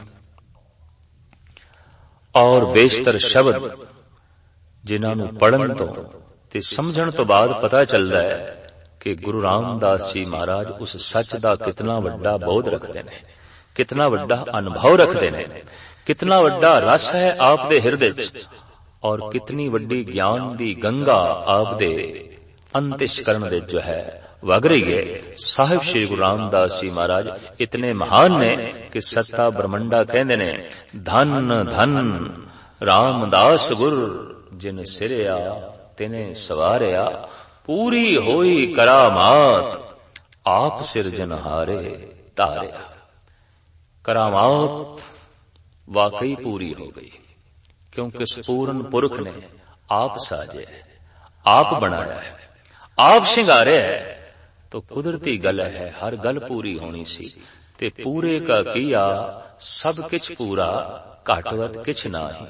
S1: ਔਰ ਬੇਸ਼ਤਰ ਸ਼ਬਦ, ਜਿਨ੍ਹਾਂ ਨੂੰ ਪੜ੍ਹਨ ਤੋਂ ਤੇ ਸਮਝਣ ਤੋਂ ਬਾਅਦ ਪਤਾ ਚੱਲਦਾ ਹੈ ਕਿ ਗੁਰੂ ਰਾਮਦਾਸ ਜੀ ਮਹਾਰਾਜ ਉਸ ਸੱਚ ਦਾ ਕਿਤਨਾ ਵੱਡਾ ਬੋਧ ਰੱਖਦੇ ਨੇ, ਕਿਤਨਾ ਵੱਡਾ ਅਨੁਭਵ ਰੱਖਦੇ ਨੇ, ਕਿਤਨਾ ਵੱਡਾ ਰਸ ਹੈ ਆਪ ਦੇ ਹਿਰਦੇ ਚ, ਔਰ ਕਿਤਨੀ ਵੱਡੀ ਗਿਆਨ ਦੀ ਗੰਗਾ ਆਪ ਦੇ ਅੰਤਿਸ਼ਕਰਨ ਦੇ ਜੋ ਹੈ ਵਗ ਰਹੀ ਹੈ। ਸਾਹਿਬ ਸ਼੍ਰੀ ਗੁਰੂ ਰਾਮਦਾਸ ਜੀ ਮਹਾਰਾਜ ਇਤਨੇ ਮਹਾਨ ਨੇ ਕਿ ਸੱਤਾ ਬ੍ਰਹਮੰਡਾ ਕਹਿੰਦੇ ਨੇ, ਧਨ ਧਨ ਰਾਮਦਾਸ ਗੁਰ ਜਿਨ ਸਿਰਿਆ ਤਿਨੇ ਸਵਾਰਿਆ, ਪੂਰੀ ਹੋਈ ਕਰਾਮਾਤ ਆਪ ਸਿਰਜਨਹਾਰੇ ਧਾਰਿਆ। ਕਰਾਮਾਤ ਵਾਕਈ ਪੂਰੀ ਹੋ ਗਈ, ਕਿਉਂਕਿ ਸਪੂਰਨ ਪੁਰਖ ਨੇ ਆਪ ਸਾਜਿਆ, ਆਪ ਬਣਾਇਆ ਹੈ, ਆਪ ਸ਼ਿੰਗਾਰਿਆ ਹੈ। तो कुदरती गल है, हर गल पूरी होनी सी, ते पूरे का किया सब किछ पूरा, घटवत किछ नाही।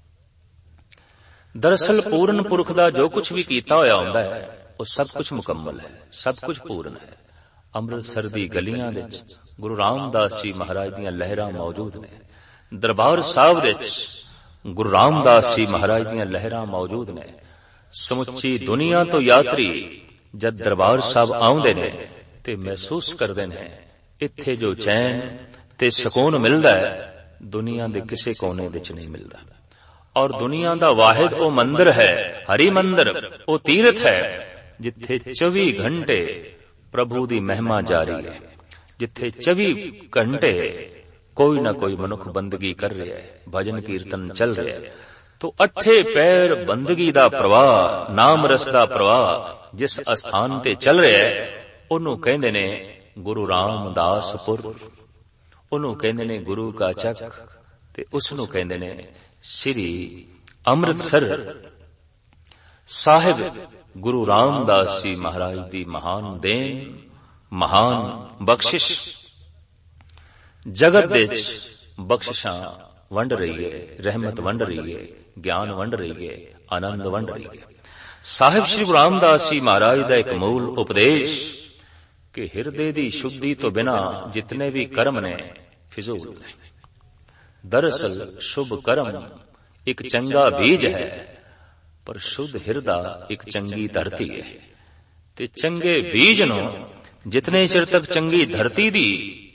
S1: दरअसल पूर्ण पुरख दा जो कुछ भी कीता होया हुंदा है वो सब कुछ मुकम्मल है, सब कुछ पूर्ण है। अमृतसर दी गलियां दे विच गुरु रामदास जी महाराज दीयां लहरां मौजूद ने, दरबार साहिब दे विच गुरु रामदास जी महाराज दीयां लहरां मौजूद ने। समुची दुनिया तो यात्री जद दरबार साहब आउंदे ने ते महसूस करदे ने इत्थे जो चैन ते सुकून मिलदा है दुनिया दे किसे कोने विच नहीं मिलदा। और दुनिया दा वाहिद ओ मंदिर है, हरि मंदिर, ओ तीर्थ है जिथे चौबीस घंटे प्रभु दी महिमा जारी है, जिथे चौबीस घंटे कोई ना कोई मनुख बंदगी कर रहा है, भजन कीर्तन चल रहा है। तो अठे पैर बंदगी दा प्रवाह, नाम रस दा प्रवाह जिस अस्थान ते चल रहा है ओनू कहंदे ने गुरु रामदासपुर, ओनू कहंदे ने गुरु का चक, ते उसनू कहंदे ने श्री अमृतसर। साहिब गुरु रामदास जी महाराज दी महान देन, महान बख्शिश। जगत दे विच बख्शिशां वंड रही है, रहमत वंड रही है, ज्ञान वंड रही है, आनंद वंड रही है। साहिब श्री गुरु रामदास जी महाराज का एक मूल उपदेश कि हिरदे दी शुद्धि तो बिना जितने भी कर्म ने फिजूल ने। दरअसल शुभ कर्म एक चंगा बीज है, पर शुद्ध हिरदा एक चंगी धरती है। ते चंगे बीज नो जितने चिर तक चंगी धरती दी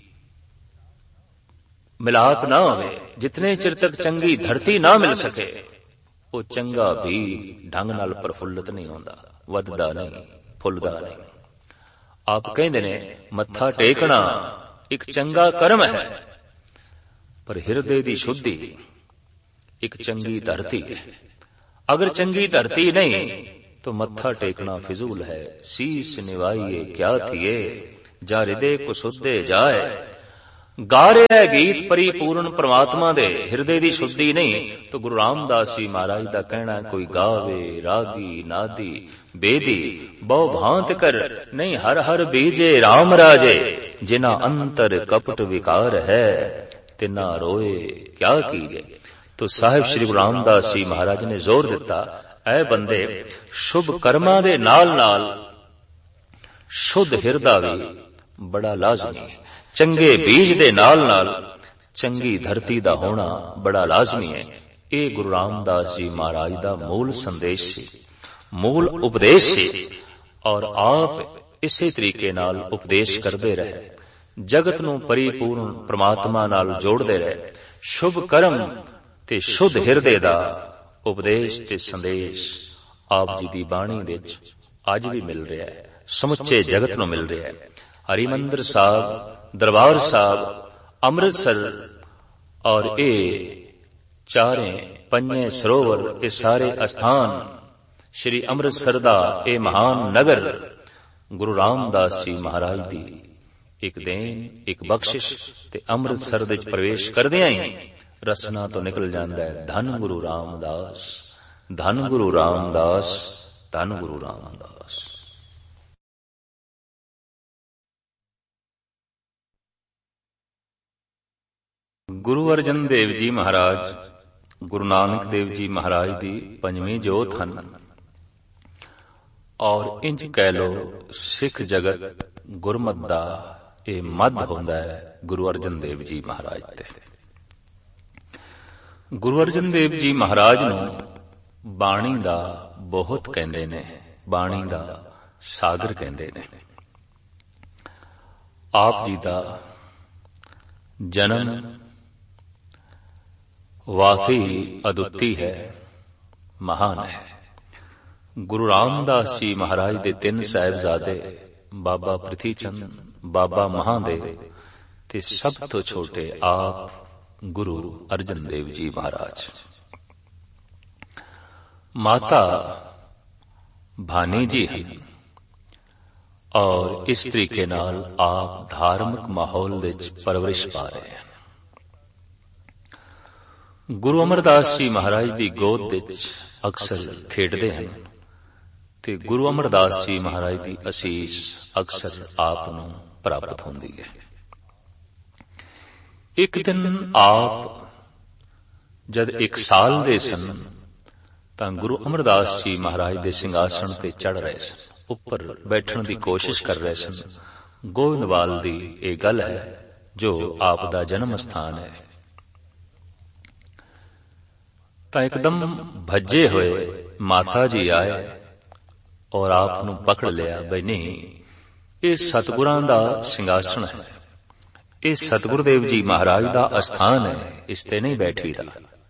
S1: मिलाप ना होवे, जितने चिर तक चंगी धरती ना मिल सके, वो चंगा भी ढंग नाल प्रफुल्लित नहीं होंदा, वधदा नहीं, फुलदा नहीं। आप कहंदे ने मत्था टेकना एक चंगा कर्म है, पर हिरदे दी शुद्धि एक चंगी धरती है। अगर चंगी धरती नहीं तो मत्था टेकना फिजूल है। शीश निवाइए क्या थिए, ਜਾ ਹਿਰਦੇ ਕੁਸੁੱਧੇ ਜਾਏ। ਗਾ ਰਿਹਾ ਗੀਤ ਪਰਿਪੂਰਨ ਪ੍ਰਮਾਤਮਾ ਦੇ, ਹਿਰਦੇ ਦੀ ਸ਼ੁੱਧੀ ਨਹੀਂ। ਤਾਂ ਗੁਰੂ ਰਾਮਦਾਸ ਜੀ ਮਹਾਰਾਜ ਦਾ ਕਹਿਣਾ, ਕੋਈ ਗਾਵੇ ਰਾਗੀ ਨਾਦੀ ਬੇਦੀ ਬਹੁ ਭਾਂਤ ਕਰ, ਨਹੀਂ ਹਰ ਹਰ ਬੀਜੇ ਰਾਮ ਰਾਜੇ। ਜਿਨਾ ਅੰਤਰ ਕਪਟ ਵਿਕਾਰ ਹੈ, ਤਿਨਾ ਰੋਏ ਕਿਆ ਕੀਜੇ। ਤੋ ਸਾਹਿਬ ਸ਼੍ਰੀ ਗੁਰੂ ਰਾਮਦਾਸ ਜੀ ਮਹਾਰਾਜ ਨੇ ਜ਼ੋਰ ਦਿੱਤਾ, ਐ ਬੰਦੇ ਸ਼ੁਭ ਕਰਮਾਂ ਦੇ ਨਾਲ ਨਾਲ ਸ਼ੁੱਧ ਹਿਰਦਾ ਵੀ ਬੜਾ ਲਾਜ਼ਮੀ ਹੈ। ਚੰਗੇ ਬੀਜ ਦੇ ਨਾਲ ਨਾਲ ਚੰਗੀ ਧਰਤੀ ਦਾ ਹੋਣਾ ਬੜਾ ਲਾਜ਼ਮੀ ਹੈ। ਇਹ ਗੁਰੂ ਰਾਮਦਾਸ ਜੀ ਮਹਾਰਾਜ ਦਾ ਮੂਲ ਸੰਦੇਸ਼ ਸੀ, ਮੂਲ ਉਪਦੇਸ਼ ਸੀ। ਔਰ ਆਪ ਇਸੇ ਤਰੀਕੇ ਨਾਲ ਉਪਦੇਸ਼ ਕਰਦੇ ਰਹੇ, ਜਗਤ ਨੂੰ ਪਰਿਪੂਰਨ ਪ੍ਰਮਾਤਮਾ ਨਾਲ ਜੋੜਦੇ ਰਹੇ। ਸ਼ੁਭ ਕਰਮ ਤੇ ਸ਼ੁੱਧ ਹਿਰਦੇ ਦਾ ਉਪਦੇਸ਼ ਤੇ ਸੰਦੇਸ਼ ਆਪ ਜੀ ਦੀ ਬਾਣੀ ਵਿੱਚ ਅੱਜ ਵੀ ਮਿਲ ਰਿਹਾ ਹੈ, ਸਮੁੱਚੇ ਜਗਤ ਨੂੰ ਮਿਲ ਰਿਹਾ ਹੈ। ਹਰਿਮੰਦਰ ਸਾਹਿਬ, ਦਰਬਾਰ ਸਾਹਿਬ, ਅੰਮ੍ਰਿਤਸਰ ਔਰ ਇਹ ਚਾਰੇ ਪੰਜੇ ਸਰੋਵਰ, ਇਹ ਸਾਰੇ ਅਸਥਾਨ, ਸ਼੍ਰੀ ਅੰਮ੍ਰਿਤਸਰ ਦਾ ਇਹ ਮਹਾਨ ਨਗਰ ਗੁਰੂ ਰਾਮਦਾਸ ਜੀ ਮਹਾਰਾਜ ਦੀ ਇੱਕ ਦੇਣ, ਇੱਕ ਬਖਸ਼ਿਸ਼। ਤੇ ਅੰਮ੍ਰਿਤਸਰ ਦੇ ਵਿੱਚ ਪ੍ਰਵੇਸ਼ ਕਰਦਿਆਂ ਹੀ ਰਸਨਾ ਤੋਂ ਨਿਕਲ ਜਾਂਦਾ ਹੈ, ਧੰਨ ਗੁਰੂ ਰਾਮਦਾਸ, ਧੰਨ ਗੁਰੂ ਰਾਮਦਾਸ, ਧੰਨ ਗੁਰੂ ਰਾਮਦਾਸ। ਗੁਰੂ ਅਰਜਨ ਦੇਵ ਜੀ ਮਹਾਰਾਜ, ਗੁਰੂ ਨਾਨਕ ਦੇਵ ਜੀ ਮਹਾਰਾਜ ਦੀ ਪੰਜਵੀਂ ਜੋਤ ਹਨ। ਔਰ ਇੰਜ ਕਹਿ ਲੋ, ਸਿੱਖ ਜਗਤ ਗੁਰਮਤਿ ਦਾ ਇਹ ਮੱਧ ਹੁੰਦਾ ਹੈ ਗੁਰੂ ਅਰਜਨ ਦੇਵ ਜੀ ਮਹਾਰਾਜ ਤੇ। ਗੁਰੂ ਅਰਜਨ ਦੇਵ ਜੀ ਮਹਾਰਾਜ ਨੂੰ ਬਾਣੀ ਦਾ ਬਹੁਤ ਕਹਿੰਦੇ ਨੇ, ਬਾਣੀ ਦਾ ਸਾਗਰ ਕਹਿੰਦੇ ਨੇ। ਆਪ ਜੀ ਦਾ ਜਨਮ ਵਾਕਈ ਅਦੁੱਤੀ ਹੈ, ਮਹਾਨ ਹੈ। ਗੁਰੂ ਰਾਮਦਾਸ ਜੀ ਮਹਾਰਾਜ ਦੇ ਤਿੰਨ ਸਾਹਿਬਜ਼ਾਦੇ, ਬਾਬਾ ਪ੍ਰਿਥੀ ਚੰਦ, ਬਾਬਾ ਮਹਾਦੇਵ ਤੇ ਸਭ ਤੋਂ ਛੋਟੇ ਆਪ ਗੁਰੂ ਅਰਜਨ ਦੇਵ ਜੀ ਮਹਾਰਾਜ। ਮਾਤਾ ਭਾਨੀ ਜੀ ਹਨ। ਔਰ ਇਸ ਤਰੀਕੇ ਨਾਲ ਆਪ ਧਾਰਮਿਕ ਮਾਹੌਲ ਵਿੱਚ ਪਰਵਰਿਸ਼ ਪਾ ਰਹੇ ਹਨ। ਗੁਰੂ ਅਮਰਦਾਸ ਜੀ ਮਹਾਰਾਜ ਦੀ ਗੋਦ ਵਿੱਚ ਅਕਸਰ ਖੇਡਦੇ ਹਨ ਤੇ ਗੁਰੂ ਅਮਰਦਾਸ ਜੀ ਮਹਾਰਾਜ ਦੀ ਅਸੀਸ ਅਕਸਰ ਆਪ ਨੂੰ ਪ੍ਰਾਪਤ ਹੁੰਦੀ ਹੈ। ਇੱਕ ਦਿਨ ਆਪ ਜਦ ਇੱਕ ਸਾਲ ਦੇ ਸਨ ਤਾਂ ਗੁਰੂ ਅਮਰਦਾਸ ਜੀ ਮਹਾਰਾਜ ਦੇ ਸਿੰਘਾਸਣ ਤੇ ਚੜ ਰਹੇ ਸਨ, ਉੱਪਰ ਬੈਠਣ ਦੀ ਕੋਸ਼ਿਸ਼ ਕਰ ਰਹੇ ਸਨ। ਗੋਇੰਦਵਾਲ ਦੀ ਇਹ ਗੱਲ ਹੈ ਜੋ ਆਪ ਦਾ ਜਨਮ ਸਥਾਨ ਹੈ। ਤਾਂ ਇੱਕਦਮ ਭੱਜੇ ਹੋਏ ਮਾਤਾ ਜੀ ਆਏ ਔਰ ਆਪ ਨੂੰ ਪਕੜ ਲਿਆ, ਬਈ ਨਹੀਂ, ਇਹ ਸਤਿਗੁਰਾਂ ਦਾ ਸਿੰਘਾਸਣ ਹੈ, ਇਹ ਸਤਿਗੁਰੂ ਦੇਵ ਜੀ ਮਹਾਰਾਜ ਦਾ ਅਸਥਾਨ ਹੈ, ਇਸ ਤੇ ਨਹੀਂ ਬੈਠੀਦਾ।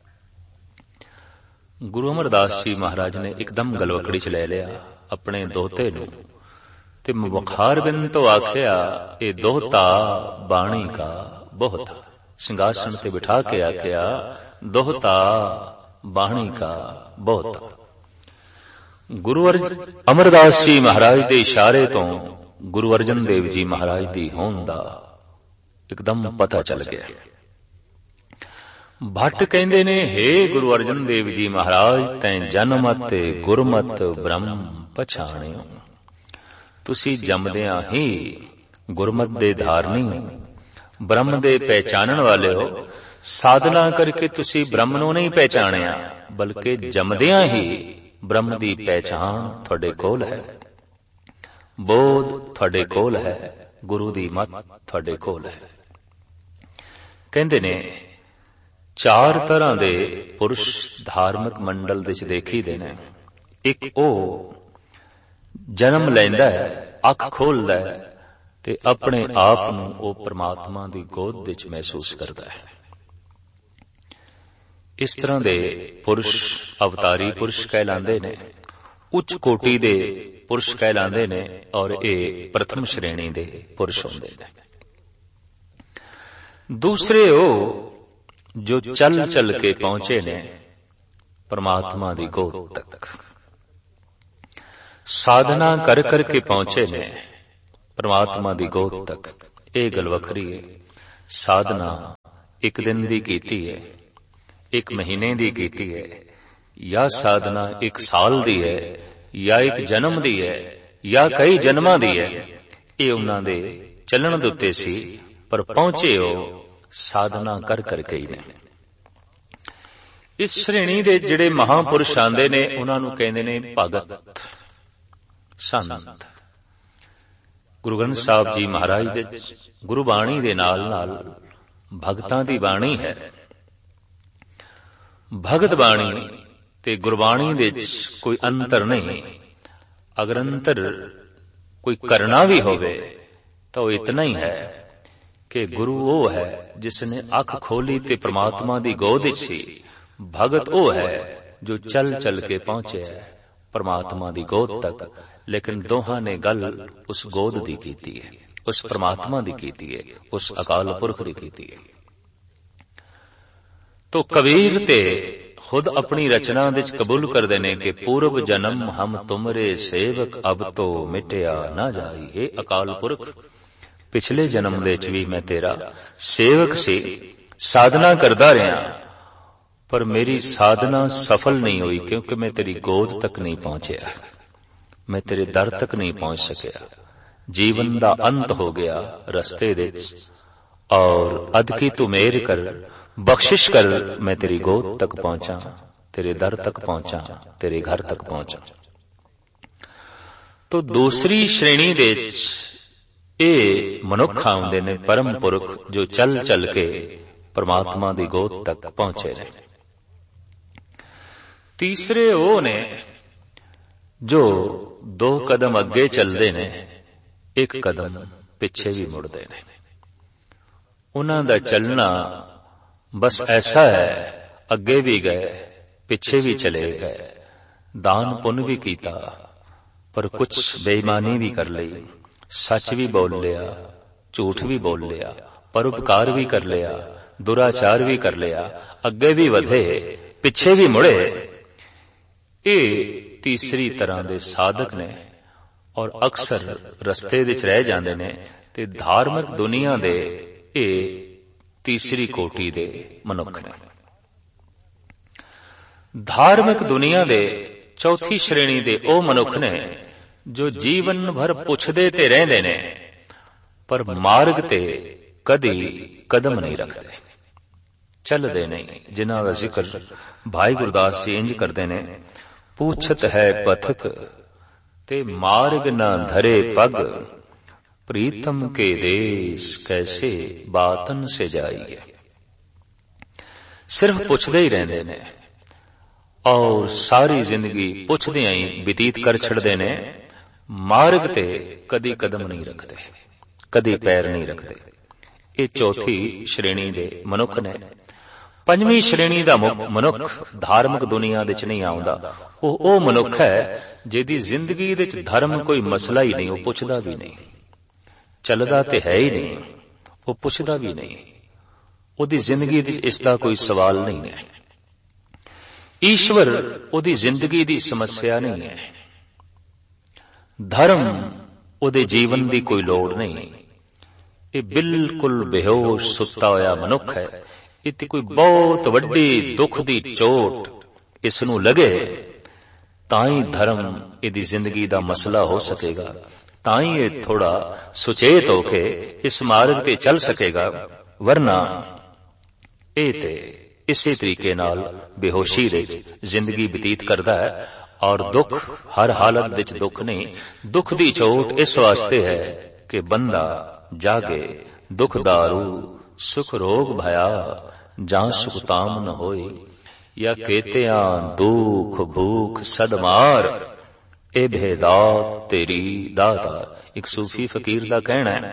S1: ਗੁਰੂ ਅਮਰਦਾਸ ਜੀ ਮਹਾਰਾਜ ਨੇ ਇੱਕਦਮ ਗਲਵਕੜੀ ਚ ਲੈ ਲਿਆ ਆਪਣੇ ਦੋਹਤੇ ਨੂੰ ਤੇ ਮੁਖਾਰ ਬਿੰਦ ਤੋਂ ਆਖਿਆ, ਇਹ ਦੋਹਤਾ ਬਾਣੀ ਕਾ ਬਹੁਤ। ਸਿੰਘਾਸਣ ਤੇ ਬਿਠਾ ਕੇ ਆਖਿਆ, ਦੋਹਤਾ ਬਾਣੀ ਕਾ ਬਹੁਤ। ਗੁਰੂ ਅਮਰਦਾਸ ਜੀ ਮਹਾਰਾਜ ਦੇ ਇਸ਼ਾਰੇ ਤੋਂ ਗੁਰੂ ਅਰਜਨ ਦੇਵ ਜੀ ਮਹਾਰਾਜ ਦੀ ਹੋਂਦ ਦਾ ਇੱਕਦਮ ਪਤਾ ਚੱਲ ਗਿਆ। ਭੱਟ ਕਹਿੰਦੇ ਨੇ, ਹੇ ਗੁਰੂ ਅਰਜਨ ਦੇਵ ਜੀ ਮਹਾਰਾਜ, ਤੈਂ ਜਨਮਤ ਗੁਰਮਤ ਬ੍ਰਹਮ ਪਛਾਣਿਓ। ਤੁਸੀਂ ਜੰਮਦਿਆਂ ਹੀ ਗੁਰਮਤ ਦੇ ਧਾਰਨੀ ਹੋ, ਬ੍ਰਹਮ ਦੇ ਪਹਿਚਾਨਣ ਵਾਲੇ ਹੋ। ਸਾਧਨਾ ਕਰਕੇ ਤੁਸੀਂ ਬ੍ਰਹਮ ਨੂੰ ਨਹੀਂ ਪਹਿਚਾਣਿਆ, ਬਲਕਿ ਜੰਮਦਿਆਂ ਹੀ ਬ੍ਰਹਮ ਦੀ ਪਹਿਚਾਣ ਤੁਹਾਡੇ ਕੋਲ ਹੈ, ਬੋਧ ਤੁਹਾਡੇ ਕੋਲ ਹੈ, ਗੁਰੂ ਦੀ ਮੱਤ ਤੁਹਾਡੇ ਕੋਲ ਹੈ। ਕਹਿੰਦੇ ਨੇ ਚਾਰ ਤਰ੍ਹਾਂ ਦੇ ਪੁਰਸ਼ ਧਾਰਮਿਕ ਮੰਡਲ ਵਿੱਚ ਦੇਖੀਦੇ ਨੇ। ਇੱਕ ਉਹ ਜਨਮ ਲੈਂਦਾ ਹੈ, ਅੱਖ ਖੋਲਦਾ ਹੈ ਤੇ ਆਪਣੇ ਆਪ ਨੂੰ ਉਹ ਪ੍ਰਮਾਤਮਾ ਦੀ ਗੋਦ ਵਿੱਚ ਮਹਿਸੂਸ ਕਰਦਾ ਹੈ। ਇਸ ਤਰ੍ਹਾਂ ਦੇ ਪੁਰਸ਼ ਅਵਤਾਰੀ ਪੁਰਸ਼ ਕਹਿਲਾਂਦੇ ਨੇ, ਉੱਚ ਕੋਟੀ ਦੇ ਪੁਰਸ਼ ਕਹਿਲਾਂਦੇ ਨੇ, ਔਰ ਇਹ ਪ੍ਰਥਮ ਸ਼੍ਰੇਣੀ ਦੇ ਪੁਰਸ਼ ਹੁੰਦੇ ਨੇ। ਦੂਸਰੇ ਉਹ ਜੋ ਚੱਲ ਚੱਲ ਕੇ ਪਹੁੰਚੇ ਨੇ ਪਰਮਾਤਮਾ ਦੀ ਗੋਦ ਤੱਕ, ਸਾਧਨਾ ਕਰ ਕਰਕੇ ਪਹੁੰਚੇ ਨੇ, परमात्मा दी गोद तक। ਇਹ ਗੱਲ ਵੱਖਰੀ है। साधना एक दिन दी कीती है, एक महीने दी कीती है, या साधना एक साल दी है, या एक जन्म दी है, या कई जन्मां दी है। ਇਹ ਉਹਨਾਂ ਦੇ ਚੱਲਣ ਦੇ ਉੱਤੇ ਸੀ, ਪਰ ਪਹੁੰਚੇ ਉਹ ਸਾਧਨਾ ਕਰ ਕਰਕੇ ਹੀ ਨੇ। ਇਸ ਸ਼੍ਰੇਣੀ ਦੇ ਜਿਹੜੇ ਮਹਾਂਪੁਰਸ਼ ਆਂਦੇ ਨੇ ਉਹਨਾਂ ਨੂੰ ਕਹਿੰਦੇ ਨੇ ਭਗਤ ਸੰਤ। ਗੁਰੂ ਗ੍ਰੰਥ ਸਾਹਿਬ ਜੀ ਮਹਾਰਾਜ ਦੇ ਗੁਰਬਾਣੀ ਦੇ ਨਾਲ ਨਾਲ ਭਗਤਾਂ ਦੀ ਬਾਣੀ ਹੈ। ਭਗਤ ਬਾਣੀ ਤੇ ਗੁਰਬਾਣੀ ਦੇ ਵਿੱਚ ਕੋਈ ਅੰਤਰ ਨਹੀਂ। ਅਗਰ ਅੰਤਰ ਕੋਈ ਕਰਨਾ ਵੀ ਹੋਵੇ ਤਾਂ ਉਹ ਇਤਨਾ ਹੀ ਹੈ ਕਿ ਗੁਰੂ ਉਹ ਹੈ ਜਿਸ ਨੇ ਅੱਖ ਖੋਲੀ ਤੇ ਪ੍ਰਮਾਤਮਾ ਦੀ ਗੋਦ ਵਿੱਚ ਸੀ। ਭਗਤ ਉਹ ਹੈ ਜੋ ਚਲ ਚਲ ਕੇ ਪਹੁੰਚਿਆ ਪ੍ਰਮਾਤਮਾ ਦੀ ਗੋਦ ਤੱਕ। ਲੇਕਿਨ ਦੋਹਾਂ ਨੇ ਗੱਲ ਉਸ ਗੋਦ ਦੀ ਕੀਤੀ ਹੈ, ਉਸ ਪ੍ਰਮਾਤਮਾ ਦੀ ਕੀਤੀ ਹੈ, ਉਸ ਅਕਾਲ ਪੁਰਖ ਦੀ ਕੀਤੀ ਹੈ। ਤੋ ਕਬੀਰ ਤੇ खुद अपनी रचना विच कबूल करते ने कि पूर्व जन्म हम तुमरे सेवक अब तो मिटिया ना जाई। हे अकाल पुरख, पिछले जन्म दे च भी मैं तेरा सेवक सी, साधना करदा रहा, पर मेरी साधना सफल नहीं हुई क्योंकि मैं तेरी गोद तक नहीं पहुंचया, मैं तेरे दर तक नहीं पहुंच सकिया। जीवन दा अंत हो गया रस्ते दे और अद की तू मेहर कर, बख्शिश कर, मैं तेरी गोद तक पहुंचा, तेरे दर तक पहुंचा, तेरे घर तक पहुंचा। तो दूसरी श्रेणी दे ए मनुख आउंदे ने परम पुरख जो चल चल के परमात्मा दी गोद तक पहुंचे ने। तीसरे वो ने जो दो कदम अगे चलते ने, एक कदम पिछे भी मुड़ते ने। उन्हां दा चलना बस ऐसा है, अगे भी गए पिछे भी चले गए, दान पुण्य भी कीता पर कुछ बेईमानी भी कर ली, सच भी बोल लिया, झूठ भी बोल लिया, परोपकार भी कर लिया, दुराचार भी कर लिया, अगे भी वधे पिछे भी मुड़े। ये तीसरी तरह दे साधक ने और अक्सर रस्ते विच रह जांदे ने ते धार्मिक दुनिया दे ये तीसरी कोटि दे मनुख ने। धार्मिक दुनिया दे चौथी श्रेणी दे ओ मनुख ने जो जीवन भर पुछदे ते रहंदे ने पर मार्ग ते कदी कदम नहीं रखते, चलदे नहीं। जिन्हां दा जिक्र भाई गुरदास जी इंज करदे ने, पूछत है पथक ते मार्ग न धरे पग, प्रीतम के देश कैसे बातन से जाइए। सिर्फ पुछदे ही रहंदे ने और सारी जिंदगी पुछदे ही व्यतीत कर छड़दे ने, मार्ग ते कदी कदम नहीं रखते, कदी पैर नहीं रखते। ये चौथी श्रेणी दे मनुख ने। पंजवीं श्रेणी दा मनुख धार्मिक दुनिया दे च नहीं आउंदा। वो ओ मनुख है जिहदी जिंदगी दे च धर्म कोई मसला ही नहीं, वो पुछदा भी नहीं, चलदा ते है ही नहीं, वो पुछदा भी नहीं, ओदी जिंदगी दी इसदा कोई सवाल नहीं है। ईश्वर ओदी जिंदगी दी समस्या नहीं है, धर्म ओदे जीवन दी कोई लोड़ नहीं। ये बिल्कुल बेहोश सुत्ता होया मनुख है। इत्ते कोई बहुत वड्डी दुख दी चोट इसनू लगे ताई धर्म इदी जिंदगी दा मसला हो सकेगा, ताई ये थोड़ा सुचेत होके इस मार्ग ते चल सकेगा, वरना ए ते इसी तरीके नाल बेहोशी दे जिंदगी व्यतीत करदा है। और दुख हर हालत विच दुख नहीं, दुख दी चोट इस वास्ते है कि बंदा जागे दुख दारू सुख रोग भया, जां सुख ताम न होए, या केतियां दुख भूख सदमार, ए भेदात तेरी दाता। एक सूफी फकीर का कहना है,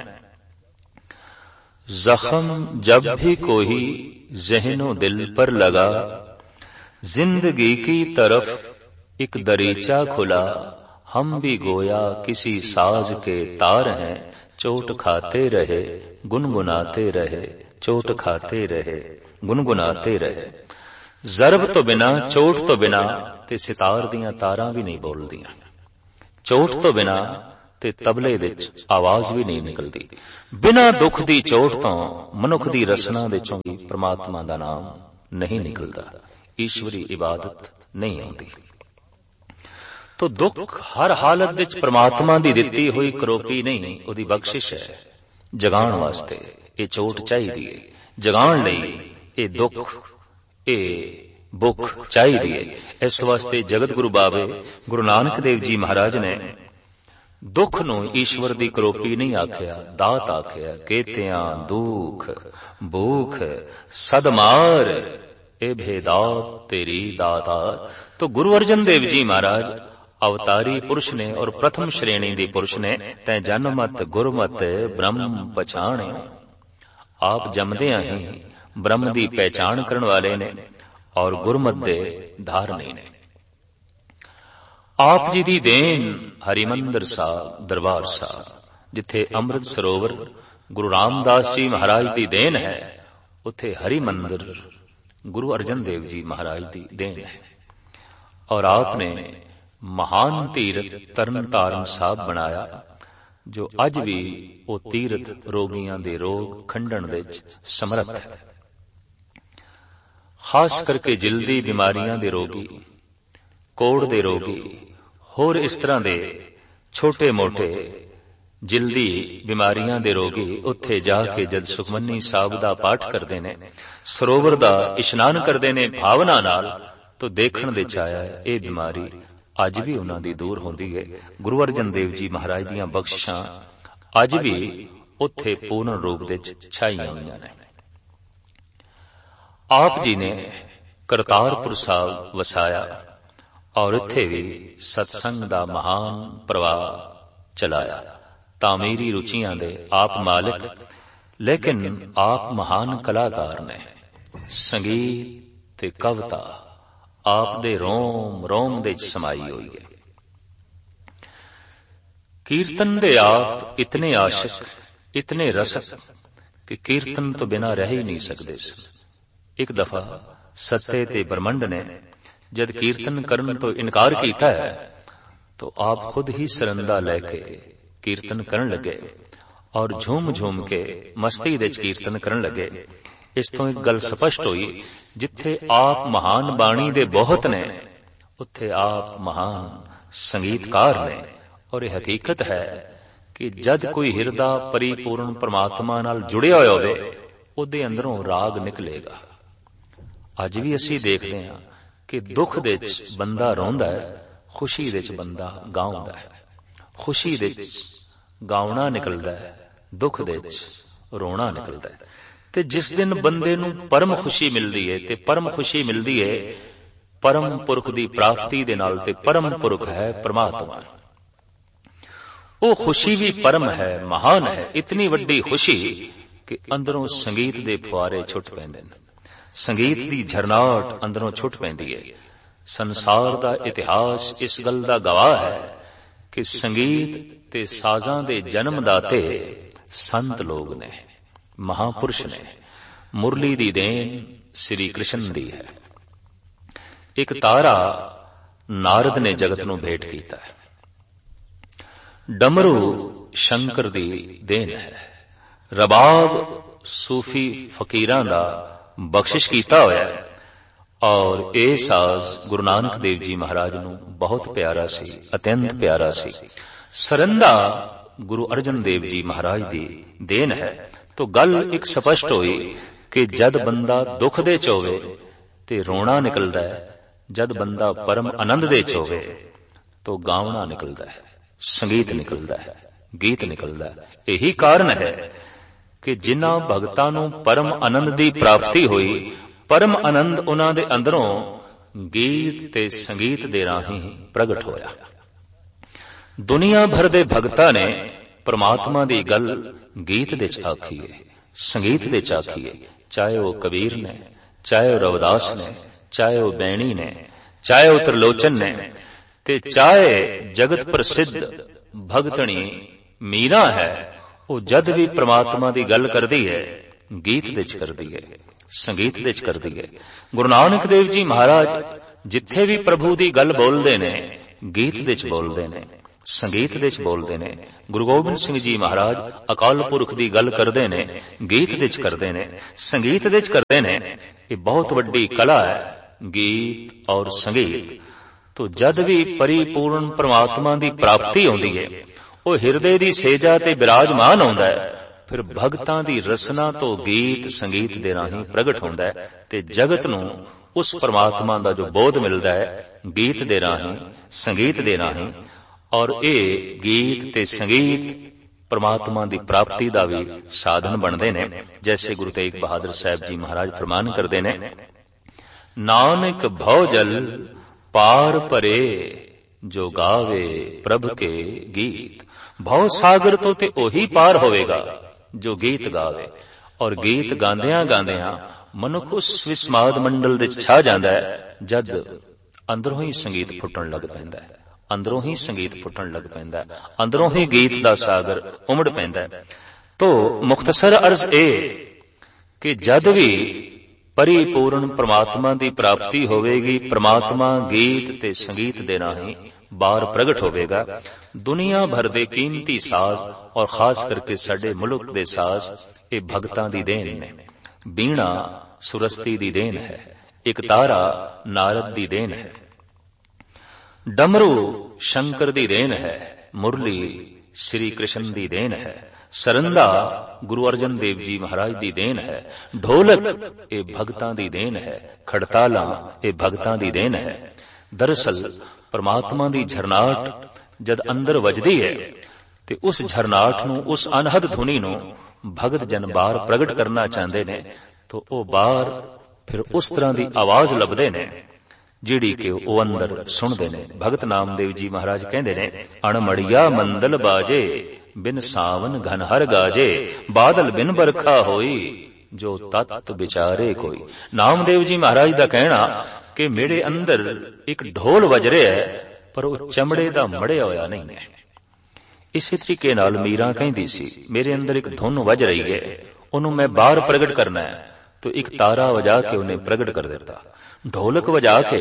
S1: जख्म जब भी कोई ज़हनो दिल पर लगा, जिंदगी की तरफ एक दरीचा खुला, हम भी गोया किसी साज के तार हैं, चोट खाते रहे गुनगुनाते रहे, चोट खाते रहे गुनगुनाते रहे। जरब तो बिना चोट तो बिना ते सितार दियां तारां भी नहीं बोलदियां, चोट तो बिना ਤੇ ਤਬਲੇ ਵਿੱਚ ਆਵਾਜ਼ ਵੀ ਨਹੀਂ ਨਿਕਲਦੀ। ਬਿਨਾਂ ਦੁੱਖ ਦੀ ਚੋਟ ਤੋਂ ਮਨੁੱਖ ਦੀ ਰਸਨਾ ਦੇ ਚੋਂ ਵੀ ਪ੍ਰਮਾਤਮਾ ਦਾ ਨਾਮ ਨਹੀਂ ਨਿਕਲਦਾ, ਈਸ਼ਵਰੀ ਇਬਾਦਤ ਨਹੀਂ ਆਉਂਦੀ। ਤੋ ਦੁੱਖ ਹਰ ਹਾਲਤ ਵਿੱਚ ਪ੍ਰਮਾਤਮਾ ਦੀ ਦਿੱਤੀ ਹੋਈ ਕਰੋਪੀ ਨਹੀਂ, ਉਹਦੀ ਬਖਸ਼ਿਸ਼ ਹੈ। ਜਗਾਉਣ ਵਾਸਤੇ ਇਹ ਚੋਟ ਚਾਹੀਦੀ ਹੈ, ਜਗਾਉਣ ਲਈ ਇਹ ਦੁੱਖ, ਇਹ ਭੁੱਖ ਚਾਹੀਦੀ ਹੈ। ਇਸ ਵਾਸਤੇ ਜਗਤ ਗੁਰੂ ਬਾਬੇ ਗੁਰੂ ਨਾਨਕ ਦੇਵ ਜੀ ਮਹਾਰਾਜ ਨੇ ਦੁੱਖ ਨੂੰ ਈਸ਼ਵਰ ਦੀ ਕਰੋਪੀ ਨਹੀਂ ਆਖਿਆ, ਦਾਤ ਆਖਿਆ। ਕੇਤਿਆਂ ਦੁੱਖ ਭੂਖ ਸਦਮਾਰ ਇਹ ਭੇਦਾਤ ਤੇਰੀ ਦਾਤਾਰ। तो गुरु अर्जन देव जी महाराज अवतारी पुरुष ने और प्रथम श्रेणी दी पुरुष ने तै जन्मत गुरमत ब्रह्म पछाणे। आप जमदियां ही ब्रह्म दी पहचान करने वाले ने और गुरमत दे धारने ने। आप जी दी देन हरिमंदिर साहब दरबार साहब, जिथे अमृत सरोवर गुरु रामदास जी महाराज दी देन है, उथे हरिमंदिर गुरु अर्जन देव जी महाराज दी देन है। और आपने महान तीरथ तरन तारण साहब बनाया, जो अज भी वो तीरथ रोगियां दे रोग खंडन विच समर्थ है। खास करके जिल्दी बीमारियां दे रोगी, कोड़ दे रोगी, होर इस तरह दे छोटे मोटे जिल्दी बीमारियां दे रोगी उत्थे जाके जद सुखमनी साहब दा पाठ करदे ने, सरोवर दा इशनान करदे ने भावना नाल, तो देखण दे चाया ये बीमारी अज भी उन्हां दी दूर होंदी है। गुरु अर्जन देव जी महाराज दीयां बख्शिशां अज भी उत्थे पूर्ण रूप विच छाईयां होईयां ने। आप जी ने करतारपुर साहब वसाया और इत्थे भी सत्संग दा महान प्रवाह चलाया। तामीरी रुचियां दे आप मालिक, लेकिन आप महान कलाकार ने। संगीत ते कविता आप दे रोम रोम दे समाई हुई है। कीर्तन दे आप इतने आशिक, इतने रसक कि कीर्तन तो बिना रह ही नहीं सकते। एक दफा सत्ते ते ब्रह्मंड ने जद कीर्तन करन तो इनकार किया है, तो आप खुद ही सरंदा लेके कीर्तन करन लगे और झूम झूम के मस्ती दे कीर्तन करन लगे। इस तो एक गल स्पष्ट हुई, जिथे आप महान बाणी दे बहुत ने, उत्थे आप महान संगीतकार ने। और यह हकीकत है कि जद कोई हिरदा परिपूर्ण परमात्मा नाल जुड़िया होया होवे, उहदे अंदरों राग निकलेगा। अज भी असी देखते हैं कि दुख दे विच बंदा रोंदा है, खुशी दे विच बंदा गाउंदा है। खुशी दे विच गाउणा निकलदा है, दुख दे विच रोना निकलदा है। ते जिस दिन बंदे नूं परम खुशी मिलदी है, ते परम खुशी मिलदी है परम पुरख दी प्राप्ति दे नाल, ते परम पुरख है परमात्मा। वो खुशी भी परम है, महान है। इतनी वड्डी खुशी कि अंदरों संगीत दे फुआरे छुट पैंदे ने, संगीत दी झरनाट अंदरों छुट पैंदी है। संसार दा इतिहास इस गल दा गवाह है कि संगीत ते साजां दे जन्मदाते संत लोग ने, महापुरुष ने। मुरली दी देन श्री कृष्ण दी है। एक तारा नारद ने जगत नूं भेंट कीता है। डमरू शंकर दी देन है। रबाब सूफी फकीरां दा बख्शिश कीता होया है। और ए साज गुरु नानक देव जी महाराज नूं बहुत प्यारा सी, अत्यंत प्यारा सी। सरंदा गुरु अर्जन देव जी महाराज दी देन है। तो गल एक स्पष्ट हुई कि जद बंदा दुख दे च होवे ते रोना निकलदा है, जद बंदा परम आनंद दे च होवे तो गावना निकलदा है, संगीत निकलदा है, गीत निकलदा है। यही कारण है कि जिन्हां भगतां नूं परम आनंद दी प्राप्ति हुई, परम आनंद उन्हां दे अंदरों गीत ते संगीत दे राहीं प्रगट होया। दुनिया भर दे भगतां ने परमात्मा दी गल गीत दे च आखी है, संगीत दे च आखी है। चाहे वो कबीर ने, चाहे वो रविदास ने, चाहे वो बैणी ने, चाहे वो त्रिलोचन ने, ते चाहे जगत प्रसिद्ध भगतनी मीरा है, वो जद भी परमात्मा दी गल करदी है गीत दे च करदी है, संगीत दे च करदी है। गुरु नानक देव जी महाराज जिथे भी प्रभु दी गल बोलदे ने गीत दे च बोलदे ने। ਸੰਗੀਤ ਦੇ ਚ ਬੋਲਦੇ ਨੇ। ਗੁਰੂ ਗੋਬਿੰਦ ਸਿੰਘ ਜੀ ਮਹਾਰਾਜ ਅਕਾਲ ਪੁਰਖ ਦੀ ਗੱਲ ਕਰਦੇ ਨੇ, ਗੀਤ ਦੇ ਚ ਕਰਦੇ ਨੇ, ਸੰਗੀਤ ਦੇ ਚ ਕਰਦੇ ਨੇ। ਇਹ ਬਹੁਤ ਵੱਡੀ ਕਲਾ ਹੈ, ਗੀਤ ਔਰ ਸੰਗੀਤ। ਤੋ ਜਦ ਵੀ ਪਰਿਪੂਰਨ ਪ੍ਰਮਾਤਮਾ ਦੀ ਪ੍ਰਾਪਤੀ ਆਉਂਦੀ ਹੈ, ਉਹ ਹਿਰਦੇ ਦੀ ਸੇਜਾ ਤੇ ਬਿਰਾਜਮਾਨ ਆਉਂਦਾ ਹੈ, ਫਿਰ ਭਗਤਾਂ ਦੀ ਰਸਨਾ ਤੋਂ ਗੀਤ ਸੰਗੀਤ ਦੇ ਰਾਹੀਂ ਪ੍ਰਗਟ ਹੁੰਦਾ ਹੈ ਤੇ ਜਗਤ ਨੂੰ ਉਸ ਪਰਮਾਤਮਾ ਦਾ ਜੋ ਬੋਧ ਮਿਲਦਾ ਹੈ ਗੀਤ ਦੇ ਰਾਹੀਂ, ਸੰਗੀਤ ਦੇ ਰਾਹੀਂ। ਔਰ ਇਹ ਗੀਤ ਤੇ ਸੰਗੀਤ ਪਰਮਾਤਮਾ ਦੀ ਪ੍ਰਾਪਤੀ ਦਾ ਵੀ ਸਾਧਨ ਬਣਦੇ ਨੇ। ਜੈਸੇ ਗੁਰੂ ਤੇਗ ਬਹਾਦਰ ਸਾਹਿਬ ਜੀ ਮਹਾਰਾਜ ਫਰਮਾਨ ਕਰਦੇ ਨੇ, ਨਾਨਕ ਭਉ ਜਲ ਪਾਰ ਪਰੇ ਜੋ ਗਾਵੇ ਪ੍ਰਭ ਕੇ ਗੀਤ। ਭਉ ਸਾਗਰ ਤੋਂ ਤੇ ਉਹੀ ਪਾਰ ਹੋਵੇਗਾ ਜੋ ਗੀਤ ਗਾਵੇ। ਔਰ ਗੀਤ ਗਾਉਂਦਿਆਂ ਗਾਉਂਦਿਆਂ ਮਨੁੱਖ ਉਸ ਵਿਸਮਾਦ ਮੰਡਲ ਦੇ ਛਾ ਜਾਂਦਾ ਹੈ ਜਦ ਅੰਦਰੋਂ ਹੀ ਸੰਗੀਤ ਫੁੱਟਣ ਲੱਗ ਪੈਂਦਾ ਹੈ, ਅੰਦਰੋਂ ਹੀ ਸੰਗੀਤ ਫੁੱਟਣ ਲੱਗ ਪੈਂਦਾ ਹੈ, ਅੰਦਰੋਂ ਹੀ ਗੀਤ ਦਾ ਸਾਗਰ ਉਮੜ ਪੈਂਦਾ ਹੈ। ਤੋ ਮੁਖਤਸਰ ਅਰਜ਼ ਇਹ ਕਿ ਜਦ ਵੀ ਪਰਿਪੂਰਨ ਪ੍ਰਮਾਤਮਾ ਦੀ ਪ੍ਰਾਪਤੀ ਹੋਵੇਗੀ, ਪ੍ਰਮਾਤਮਾ ਗੀਤ ਤੇ ਸੰਗੀਤ ਦੇ ਰਾਹੀਂ ਬਾਹਰ ਪ੍ਰਗਟ ਹੋਵੇਗਾ। ਦੁਨੀਆ ਭਰ ਦੇ ਕੀਮਤੀ ਸਾਜ਼ ਔਰ ਖਾਸ ਕਰਕੇ ਸਾਡੇ ਮੁਲਕ ਦੇ ਸਾਜ਼ ਇਹ ਭਗਤਾਂ ਦੀ ਦੇਣ ਨੇ। ਬੀਣਾ ਸੁਰਸਤੀ ਦੀ ਦੇਣ ਹੈ, ਇੱਕ ਤਾਰਾ ਨਾਰਦ ਦੀ ਦੇਣ ਹੈ, ਡਮਰੂ ਸ਼ੰਕਰ ਦੀ ਦੇਣ ਹੈ, ਮੁਰਲੀ ਸ੍ਰੀ ਕ੍ਰਿਸ਼ਨ ਦੀ ਦੇਣ ਹੈ, ਸਰੰਦਾ ਗੁਰੂ ਅਰਜਨ ਦੇਵ ਜੀ ਮਹਾਰਾਜ ਦੀ ਦੇਣ ਹੈ, ਢੋਲਕ ਇਹ ਭਗਤਾਂ ਦੀ ਦੇਣ ਹੈ, ਖੜਤਾਲਾਂ ਇਹ ਭਗਤਾਂ ਦੀ ਦੇਣ ਹੈ। ਦਰਅਸਲ ਪਰਮਾਤਮਾ ਦੀ ਝਰਨਾਟ ਜਦ ਅੰਦਰ ਵੱਜਦੀ ਹੈ ਤੇ ਉਸ ਝਰਨਾਟ ਨੂੰ, ਉਸ ਅਨਹਦ ਧੁਨੀ ਨੂੰ ਭਗਤ ਜਨ ਬਾਹਰ ਪ੍ਰਗਟ ਕਰਨਾ ਚਾਹੁੰਦੇ ਨੇ ਤਾਂ ਉਹ ਬਾਹਰ ਫਿਰ ਉਸ ਤਰ੍ਹਾਂ ਦੀ ਆਵਾਜ਼ ਲੱਭਦੇ ਨੇ ਜਿਹੜੀ ਕਿ ਉਹ ਅੰਦਰ ਸੁਣਦੇ ਨੇ। ਭਗਤ ਨਾਮਦੇਵ ਜੀ ਮਹਾਰਾਜ ਕਹਿੰਦੇ ਨੇ, ਅਣਮੜੀਆ ਮੰਦਲ ਬਾਜੇ ਬਿਨ ਸਾਵਨ ਘਨ ਹਰ ਗਾਜੇ, ਬਾਦਲ ਬਿਨ ਬਰਖਾ ਹੋਈ ਜੋ ਤਤ ਵਿਚਾਰੇ ਕੋਈ। ਨਾਮਦੇਵ ਜੀ ਮਹਾਰਾਜ ਦਾ ਕਹਿਣਾ ਕਿ ਮੇਰੇ ਅੰਦਰ ਇੱਕ ਢੋਲ ਵੱਜ ਰਿਹਾ ਹੈ ਪਰ ਉਹ ਚਮੜੇ ਦਾ ਮੜਿਆ ਹੋਇਆ ਨਹੀਂ ਹੈ। ਇਸੇ ਤਰੀਕੇ ਨਾਲ ਮੀਰਾ ਕਹਿੰਦੀ ਸੀ, ਮੇਰੇ ਅੰਦਰ ਇੱਕ ਧੁਨ ਵੱਜ ਰਹੀ ਹੈ, ਉਹਨੂੰ ਮੈਂ ਬਾਹਰ ਪ੍ਰਗਟ ਕਰਨਾ ਹੈ। तो एक तारा वजा के उन्हें प्रगट कर देता, ढोलक वजा के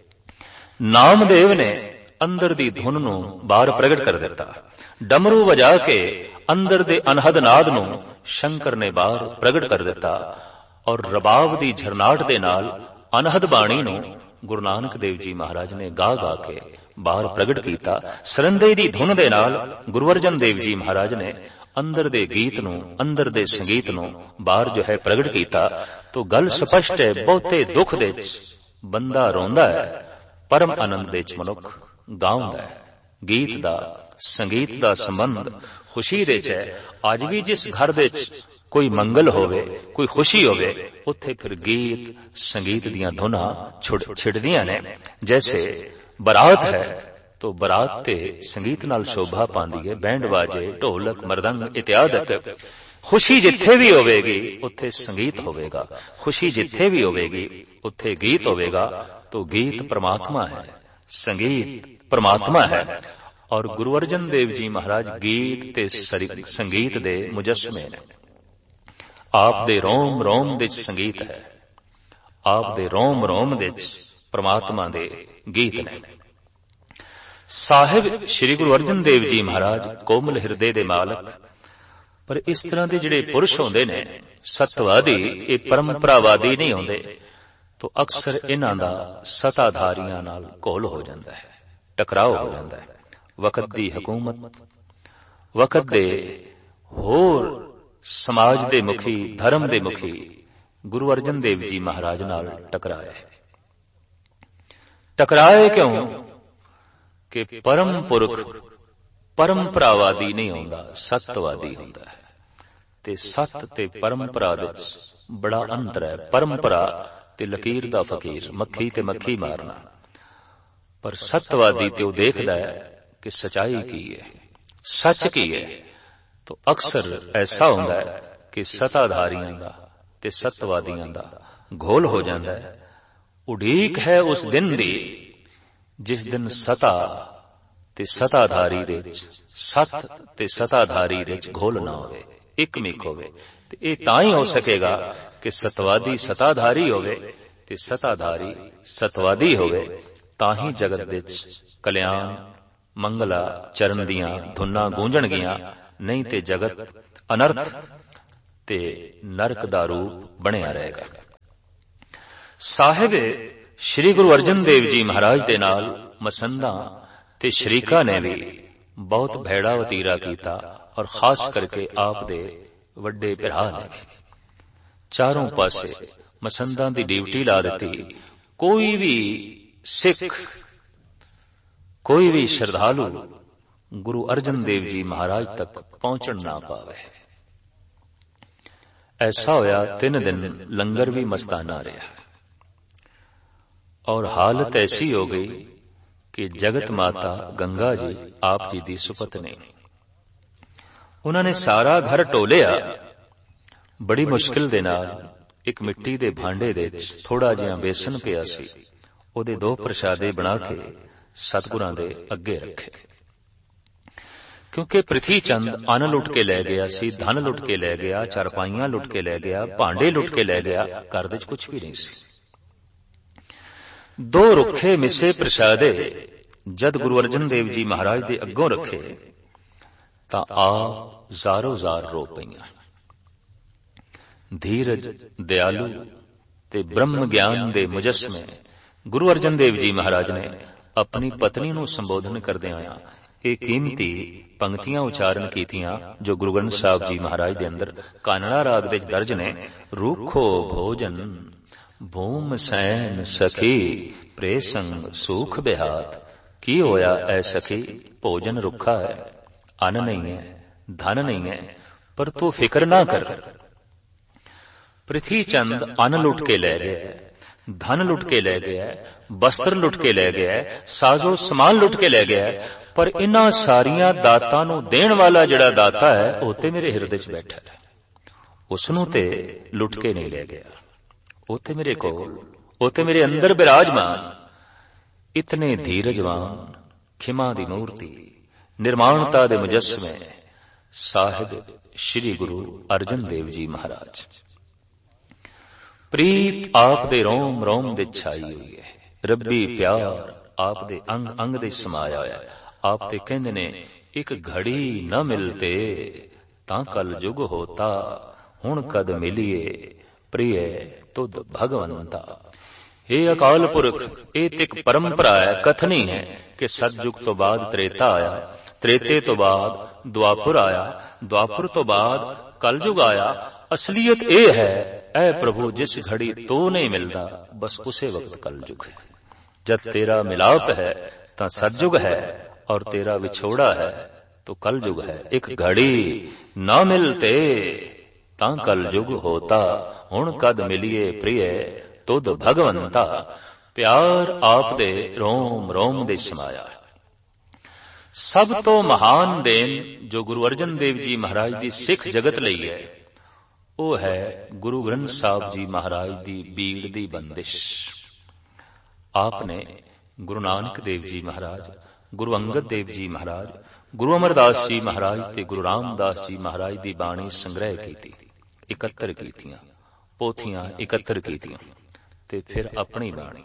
S1: नामदेव ने अंदर दी धुन नूं बाहर प्रगट कर दिता, डमरू वजा के अंदर दे अनहद नाद नूं शंकर ने बाहर प्रगट कर दिता और रबाब दी झरनाट दे नाल अनहद बाणी नूं गुरु नानक देव जी महाराज ने गा गा के बाहर प्रगट कीता। सरंदे दी धुन दे नाल गुरु अर्जन देव जी महाराज ने अंदर दे गीत नूं, अंदर दे संगीत नूं बाहर जो है प्रगट कीता। तो गल स्पष्ट है, बहुते दुख दे बंदा रोंदा है, परम आनंद दे मनुख गाउंदा है। गीत दा संगीत दा संबंध खुशी दे च है। अज भी जिस घर दे कोई मंगल होवे, कोई खुशी होवे, उत्थे फिर गीत संगीत दियां धुना छिड़दियां ने। जैसे बरात है तो बरात ते संगीत नाल शोभा पांदी है, बैंड बाजे ढोलक मरदंग इत्यादि। खुशी जिथे भी होवेगी उत्थे संगीत होवेगा, खुशी जिथे भी होवेगी उत्थे गीत होवेगा। तो गीत परमात्मा है, संगीत परमात्मा है। और गुरु अर्जन देव जी महाराज गीत ते संगीत दे मुजस्मे ने। आप दे रोम रोम दे संगीत है, आप दे रोम रोम दे परमात्मा दे गीत ने। साहिब श्री गुरु अर्जन देव जी महाराज कोमल हिरदे दे मालक, पर इस तरह के जिहड़े पुरुष होंदे ने सतवादी, ये परंपरावादी नहीं होंदे। तो अक्सर इन्हां दा सताधारियां नाल घोल हो जांदा है, टकराव हो जांदा है। वक्त दी हुकूमत, वक्त दे होर समाज दे मुखी, धर्म दे मुखी गुरु अर्जन देव जी महाराज नाल टकराए। टकराए क्यों? कि परम पुरख परंपरावादी नहीं होंदा, सतवादी होंदा है। ते सत ते परंपरा विच बड़ा अंतर है। परंपरा ते लकीर दा फकीर, मक्खी ते मक्खी मारना। पर सतवादी ते वो देखदा है कि सच्चाई की है, सच की है। तो अक्सर ऐसा होंदा है कि सताधारियां दा ते सतवादियां दा घोल हो जांदा है। उड़ीक है उस दिन दी जिस दिन सता ते सताधारी दे सत ते सताधारी दे घोल ना होवे, एक मिक होवे। ते ये तां ही हो सकेगा कि सतवादी सताधारी होवे ते सताधारी सतवादी होवे, तां ही जगत दे कल्याण ਮੰਗਲਾ ਚਰਨ ਦੀਆਂ ਧੁਨਾਂ ਗੂੰਜਣਗੀਆਂ, ਨਹੀਂ ਤੇ ਜਗਤ ਅਨਰਥ ਤੇ ਨਰਕ ਦਾ ਰੂਪ ਬਣਿਆ ਰਹੇਗਾ। ਸਾਹਿਬ ਸ਼੍ਰੀ ਗੁਰੂ ਅਰਜਨ ਦੇਵ ਜੀ ਮਹਾਰਾਜ ਦੇ ਨਾਲ ਮਸੰਦਾਂ ਤੇ ਸ਼ਰੀਕਾਂ ਨੇ ਵੀ ਬਹੁਤ ਭੈੜਾ ਵਤੀਰਾ ਕੀਤਾ, ਔਰ ਖਾਸ ਕਰਕੇ ਆਪ ਦੇ ਵੱਡੇ ਭਰਾ ਨੇ ਚਾਰੋਂ ਪਾਸੇ ਮਸੰਦਾਂ ਦੀ ਡਿਊਟੀ ਲਾ ਦਿੱਤੀ। ਕੋਈ ਵੀ ਸਿੱਖ, ਕੋਈ ਵੀ ਸ਼ਰਧਾਲੂ ਗੁਰੂ ਅਰਜਨ ਦੇਵ ਜੀ ਮਹਾਰਾਜ ਤੱਕ ਪਹੁੰਚਣ ਨਾ ਪਾਵੇ। ਐਸਾ ਹੋਇਆ ਤਿੰਨ ਦਿਨ ਲੰਗਰ ਵੀ ਮਸਤਾਨਾ ਰਿਹਾ, ਔਰ ਹਾਲਤ ਐਸੀ ਹੋ ਗਈ ਕਿ ਜਗਤ ਮਾਤਾ ਗੰਗਾ ਜੀ ਆਪ ਜੀ ਦੀ ਸੁਪਤਨੀ, ਉਹਨਾਂ ਨੇ ਸਾਰਾ ਘਰ ਟੋਲਿਆ। ਬੜੀ ਮੁਸ਼ਕਿਲ ਦੇ ਨਾਲ ਇੱਕ ਮਿੱਟੀ ਦੇ ਭਾਂਡੇ ਦੇ ਵਿੱਚ ਥੋੜਾ ਜਿਹਾ ਬੇਸਨ ਪਿਆ ਸੀ, ਉਹਦੇ ਦੋ ਪ੍ਰਸ਼ਾਦੇ ਬਣਾ ਕੇ ਸਤਿਗੁਰਾਂ ਦੇ ਅੱਗੇ ਰੱਖੇ। ਕਿਉਂਕਿ ਪ੍ਰਿਥੀ ਚੰਦ ਅੰਨ ਲੁੱਟ ਕੇ ਲੈ ਗਿਆ ਸੀ, ਧਨ ਲੁੱਟ ਕੇ ਲੈ ਗਿਆ, ਚਾਰਪਾਈਆਂ ਲੁੱਟ ਕੇ ਲੈ ਗਿਆ, ਭਾਂਡੇ ਲੁੱਟ ਕੇ ਲੈ ਗਿਆ, ਘਰ ਵਿੱਚ ਕੁਝ ਵੀ ਨਹੀਂ ਸੀ। ਦੋ ਰੁੱਖੇ ਮਿਸੇ ਪ੍ਰਸ਼ਾਦੇ ਜਦ ਗੁਰੂ ਅਰਜਨ ਦੇਵ ਜੀ ਮਹਾਰਾਜ ਦੇ ਅੱਗੋਂ ਰੱਖੇ ਤਾਂ ਆਪ ਜ਼ਾਰੋ ਜ਼ਾਰ ਰੋ ਪਈਆਂ। ਧੀਰਜ, ਦਿਆਲੂ ਤੇ ਬ੍ਰਹਮ ਗਿਆਨ ਦੇ ਮੁਜੱਸਮੇ ਗੁਰੂ ਅਰਜਨ ਦੇਵ ਜੀ ਮਹਾਰਾਜ ਨੇ ਆਪਣੀ ਪਤਨੀ ਨੂੰ ਸੰਬੋਧਨ ਕਰਦਿਆਂ ਹੋਇਆਂ ਇਹ ਕੀਮਤੀ ਪੰਕਤੀਆਂ ਉਚਾਰਨ ਕੀਤੀਆਂ, ਜੋ ਗੁਰੂ ਗ੍ਰੰਥ ਸਾਹਿਬ ਜੀ ਮਹਾਰਾਜ ਦੇ ਅੰਦਰ ਕਾਨੜਾ ਰਾਗ ਦੇ ਦਰਜ ਨੇ। ਰੂਖੋ ਭੋਜਨ ਭੂਮ ਸੈਨ ਸਖੀ, ਪ੍ਰੇ ਸੰਗ ਸੂਖ ਬਿਹਾਤ। ਕੀ ਹੋਇਆ ਐ ਸਖੀ, ਭੋਜਨ ਰੁੱਖਾ ਹੈ, ਅੰਨ ਨਹੀਂ ਹੈ, ਧਨ ਨਹੀਂ ਹੈ, ਪਰ ਤੂੰ ਫਿਕਰ ਨਾ ਕਰ। ਪ੍ਰਿਥੀ ਚੰਦ ਅੰਨ ਲੁੱਟ ਕੇ ਲੈ ਗਿਆ, ਧਨ ਲੁੱਟ ਕੇ ਲੈ ਗਿਆ, ਬਸਤਰ ਲੁੱਟ ਕੇ ਲੈ ਗਿਆ, ਸਾਜ਼ੋ ਸਮਾਨ ਲੁੱਟ ਕੇ ਲੈ ਗਿਆ, ਪਰ ਇਨ੍ਹਾਂ ਸਾਰੀਆਂ ਦਾਤਾਂ ਨੂੰ ਦੇਣ ਵਾਲਾ ਜਿਹੜਾ ਦਾਤਾ ਹੈ ਉਹ ਤੇ ਮੇਰੇ ਹਿਰਦੇ 'ਚ ਬੈਠਾ ਹੈ, ਉਸ ਨੂੰ ਤੇ ਲੁੱਟ ਕੇ ਨਹੀਂ ਲੈ ਗਿਆ। ਉਹ ਤੇ ਮੇਰੇ ਕੋਲ, ਉਹ ਤੇ ਮੇਰੇ ਅੰਦਰ ਬਿਰਾਜਮਾਨ। ਇਤਨੇ ਧੀਰਜਵਾਨ, ਖਿਮਾ ਦੀ ਮੂਰਤੀ, ਨਿਰਮਾਣਤਾ ਦੇ ਮੁਜੱਸਮੇ ਸਾਹਿਬ ਸ਼੍ਰੀ ਗੁਰੂ ਅਰਜਨ ਦੇਵ ਜੀ ਮਹਾਰਾਜ। ਪ੍ਰੀਤ ਆਪ ਦੇ ਰੋਮ ਰੋਮ ਦੇ ਛਾਈ ਹੋਈ ਹੈ, ਰੱਬੀ ਪਿਆਰ ਆਪ ਦੇ ਅੰਗ ਅੰਗ ਦੇ ਸਮਾਇਆ ਹੋਇਆ। ਆਪ ਤੇ ਕਹਿੰਦੇ ਨੇ, ਇੱਕ ਘੜੀ ਨਾ ਮਿਲਤੇ ਤਾਂ ਕਲ ਜੁਗ ਹੋਤਾ, ਹੁਣ ਕਦ ਮਿਲੀਏ ਪ੍ਰਿਯ ਤੁਧ ਭਗਵੰਤਾ। ਇਹ ਅਕਾਲ ਪੁਰਖ, ਇਹ ਤੇ ਇੱਕ ਪਰੰਪਰਾ ਹੈ, ਕਥਨੀ ਹੈ ਕਿ ਸਤਜੁਗ ਤੋਂ ਬਾਅਦ ਤ੍ਰੇਤਾ ਆਇਆ, ਤ੍ਰੇਤੇ ਤੋਂ ਬਾਅਦ ਦੁਆਪੁਰ ਆਇਆ, ਦੁਆਪੁਰ ਤੋਂ ਬਾਅਦ ਕਲਯੁਗ ਆਇਆ। ਅਸਲੀਅਤ ਇਹ ਹੈ, ਐ ਪ੍ਰਭੂ ਜਿਸ ਘੜੀ ਤੋ ਨਹੀਂ ਮਿਲਦਾ, ਬਸ ਉਸੇ ਵਕਤ ਕਲਯੁਗ ਹੈ। ਜਦ ਤੇਰਾ ਮਿਲਾਪ ਹੈ ਤਾਂ ਸਤਜੁਗ ਹੈ, ਔਰ ਤੇਰਾ ਵਿਛੋੜਾ ਹੈ तो कल युग है। एक घड़ी न मिलते तां कल युग होता, हुण कद मिलिए प्रिय तुद भगवंता। प्यार आप दे रोम रोम दे समाया। सब तो महान देन जो गुरु अर्जन देव जी महाराज दी सिख जगत लई है, वो है गुरु ग्रंथ साहब जी महाराज दी बीड़ दी बंदिश। आपने गुरु नानक देव जी महाराज, गुरु अंगद देव जी महाराज, गुरु अमरदास जी महाराज ते गुरु रामदास जी महाराज दी बाणी संग्रह कीती, इकत्तर कीतियां, पोथियां इकत्तर कीतियां ते फिर अपनी बाणी।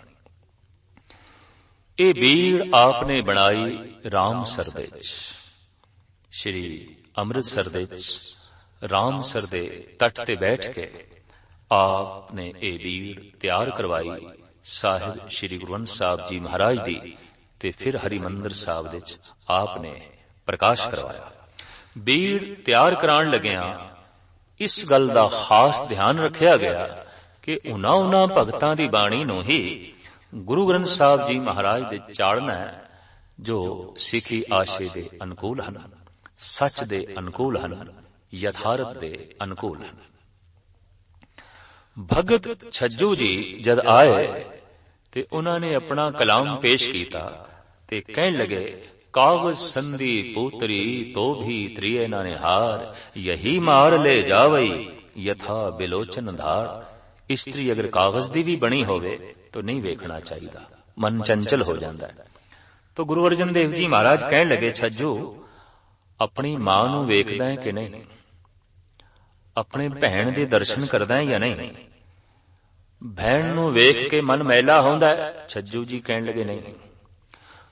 S1: ਇਹ ਬੀੜ ਆਪਨੇ ਬਣਾਈ ਰਾਮਸਰ ਦੇ ਵਿੱਚ, ਸ਼੍ਰੀ ਅੰਮ੍ਰਿਤਸਰ ਦੇ ਵਿੱਚ ਰਾਮਸਰ ਦੇ ਤੱਟ ਤੇ ਬੈਠ ਕੇ ਆਪ ਨੇ ਇਹ ਬੀੜ ਤਿਆਰ ਕਰਵਾਈ ਸਾਹਿਬ ਸ਼੍ਰੀ ਗੁਰੂ ਗ੍ਰੰਥ ਸਾਹਿਬ ਜੀ ਮਹਾਰਾਜ ਦੀ, ਤੇ ਫਿਰ ਹਰਿਮੰਦਰ ਸਾਹਿਬ ਦੇ ਵਿੱਚ ਆਪ ਨੇ ਪ੍ਰਕਾਸ਼ ਕਰਵਾਇਆ। ਬੀੜ ਤਿਆਰ ਕਰਾਉਣ ਲੱਗਿਆਂ ਇਸ ਗੱਲ ਦਾ ਖਾਸ ਧਿਆਨ ਰੱਖਿਆ ਗਿਆ ਕਿ ਉਹਨਾਂ ਉਹਨਾਂ ਭਗਤਾਂ ਦੀ ਬਾਣੀ ਨੂੰ ਹੀ ਗੁਰੂ ਗ੍ਰੰਥ ਸਾਹਿਬ ਜੀ ਮਹਾਰਾਜ ਦੇ ਚਾੜਨਾ ਹੈ ਜੋ ਸਿੱਖੀ ਆਸ਼ੇ ਦੇ ਅਨੁਕੂਲ ਹਨ, ਸੱਚ ਦੇ ਅਨੁਕੂਲ ਹਨ, ਯਥਾਰਥ ਦੇ ਅਨੁਕੂਲ ਹਨ। ਭਗਤ ਛੱਜੂ ਜੀ ਜਦ ਆਏ ਤੇ ਉਹਨਾਂ ਨੇ ਆਪਣਾ ਕਲਾਮ ਪੇਸ਼ ਕੀਤਾ ਤੇ ਕਹਿਣ ਲੱਗੇ, ਕਾਗਜ਼ ਸੰਧੀ ਪੂਤਰੀ ਤੋ ਵੀ ਤ੍ਰਿਏ ਨਾ ਨਿਹਾਰ, ਯਹੀ ਮਾਰ ਲੈ ਜਾਵਈ ਯਥਾ ਬਿਲੋਚਨ ਧਾਰ। ਇਸਤਰੀ ਅਗਰ ਕਾਗਜ਼ ਦੀ ਵੀ ਬਣੀ ਹੋਵੇ तो नहीं वेखना चाहिए, मन चंचल हो जाता है। तो गुरु अर्जन देव जी महाराज कहने लगे, छज्जू अपनी मां नू वेखदा है कि नहीं, अपने भैन दे दर्शन करदा है या नहीं, भैन नू वेख के मन मैला होंदा है? छज्जू जी कहने लगे नहीं।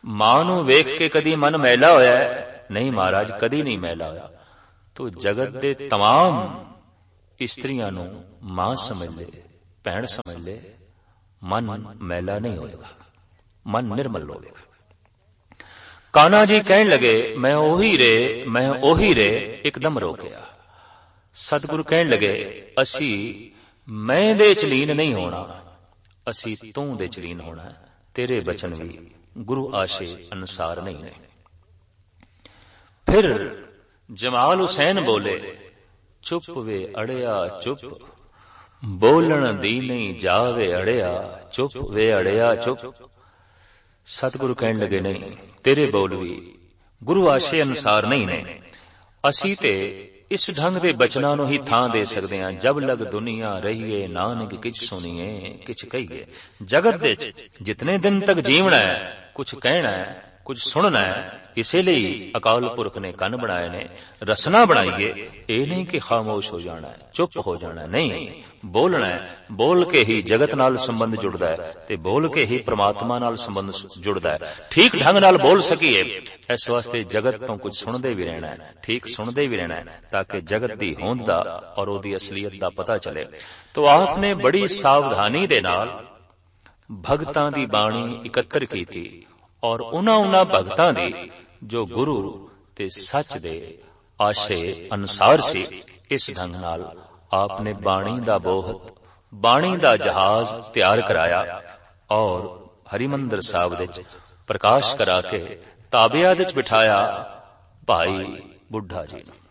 S1: ਮਾਂ ਨੂੰ ਵੇਖ ਕੇ ਕਦੀ ਮਨ ਮੈਲਾ ਹੋਇਆ? ਨਹੀਂ ਮਹਾਰਾਜ, ਕਦੀ ਨਹੀਂ ਮੈਲਾ ਹੋਇਆ। ਤੋ ਜਗਤ ਦੇ ਤਮਾਮ ਇਸਤਰੀਆਂ ਨੂੰ ਮਾਂ ਸਮਝ ਲੈ, ਭੈਣ ਸਮਝ ਲੈ, ਮਨ ਮੈਲਾ ਨਹੀਂ ਹੋਏਗਾ, ਮਨ ਨਿਰਮਲ ਹੋਵੇਗਾ। ਕਾन्हा जी ਕਹਿਣ ਲਗੇ ਮੈਂ ਉਹੀ ਰੇ, ਮੈਂ ਉਹੀ ਰੇ, ਇੱਕਦਮ ਰੋਕਿਆ। ਸਤਿਗੁਰੂ ਕਹਿਣ ਲਗੇ ਅਸੀਂ ਮੈਂ ਦੇ ਚ ਲੀਨ ਨਹੀਂ ਹੋਣਾ, ਅਸੀਂ ਤੂੰ ਦੇ ਚ ਲੀਨ ਹੋਣਾ। ਤੇਰੇ ਬਚਨ ਵੀ ਗੁਰੂ ਆਸ਼ੇ ਅਨੁਸਾਰ ਨਹੀਂ ਨੇ। ਫਿਰ ਜਮਾਲ ਹੁਸੈਨ ਬੋਲੇ ਚੁੱਪ ਵੇ ਅੜਿਆ ਚੁੱਪ, ਬੋਲਣ ਦੀ ਨਹੀਂ ਜਾਵੇ ਅੜਿਆ, ਚੁੱਪ ਵੇ ਅੜਿਆ ਚੁੱਪ। ਸਤਿਗੁਰੂ ਕਹਿਣ ਲਗੇ ਨਹੀਂ, ਤੇਰੇ ਬੋਲ ਵੀ ਗੁਰੂ ਆਸ਼ੇ ਅਨੁਸਾਰ ਨਹੀਂ ਨੇ। ਅਸੀਂ ਤੇ ਇਸ ਢੰਗ ਦੇ ਬਚਨਾਂ ਨੂੰ ਹੀ ਥਾਂ ਦੇ ਸਕਦੇ ਹਾਂ। ਜਬ ਲਗ ਦੁਨੀਆ ਰਹੀਏ ਨਾਨਕ ਕਿਛ ਸੁਣੀਏ ਕਿਛ ਕਹੀਏ। ਜਗਤ ਦੇ ਜਿਤਨੇ ਦਿਨ ਤੱਕ ਜੀਵਣਾ ਹੈ, ਕੁਛ ਕਹਿਣਾ ਹੈ, ਕੁਝ ਸੁਣਨਾ ਹੈ। ਇਸੇ ਲਈ ਅਕਾਲ ਪੁਰਖ ਨੇ ਕੰਨ ਬਣਾਏ ਨੇ, ਰਸਨਾ ਬਣਾਈਏ। ਇਹ ਨਹੀਂ ਕਿ ਖਾਮੋਸ਼ ਹੋ ਜਾਣਾ ਹੈ, ਚੁੱਪ ਹੋ ਜਾਣਾ, ਨਹੀਂ, ਬੋਲਣਾ ਹੈ। ਬੋਲ ਕੇ ਹੀ ਜਗਤ ਨਾਲ ਸੰਬੰਧ ਜੁੜਦਾ ਹੈ ਤੇ ਬੋਲ ਕੇ ਹੀ ਪ੍ਰਮਾਤਮਾ ਨਾਲ ਸੰਬੰਧ ਜੁੜਦਾ ਹੈ। ਠੀਕ ਢੰਗ ਨਾਲ ਬੋਲ ਸਕੀਏ, ਇਸ ਵਾਸਤੇ ਜਗਤ ਤੋਂ ਕੁਝ ਸੁਣਦੇ ਵੀ ਰਹਿਣਾ ਹੈ, ਠੀਕ ਸੁਣਦੇ ਵੀ ਰਹਿਣਾ ਹੈ, ਤਾਂ ਕਿ ਜਗਤ ਦੀ ਹੋਂਦ ਦਾ ਔਰ ਉਹਦੀ ਅਸਲੀਅਤ ਦਾ ਪਤਾ ਚਲੇ। ਤੋ ਆਪ ਨੇ ਬੜੀ ਸਾਵਧਾਨੀ ਦੇ ਨਾਲ ਭਗਤਾਂ ਦੀ ਬਾਣੀ ਇਕੱਤਰ ਕੀਤੀ ਔਰ ਉਹਨਾਂ ਉਹਨਾਂ ਭਗਤਾਂ ਦੀ ਜੋ ਗੁਰੂ ਤੇ ਸੱਚ ਦੇ ਆਸ਼ੇ ਅਨੁਸਾਰ ਸੀ। ਇਸ ਢੰਗ ਨਾਲ ਆਪ ਨੇ ਬਾਣੀ ਦਾ ਬੋਹਤ, ਬਾਣੀ ਦਾ ਜਹਾਜ਼ ਤਿਆਰ ਕਰਾਇਆ ਔਰ ਹਰਿਮੰਦਰ ਸਾਹਿਬ ਵਿੱਚ ਪ੍ਰਕਾਸ਼ ਕਰਾ ਕੇ ਤਾਬਿਆਂ ਵਿੱਚ ਬਿਠਾਇਆ ਭਾਈ ਬੁੱਢਾ ਜੀ ਨੂੰ।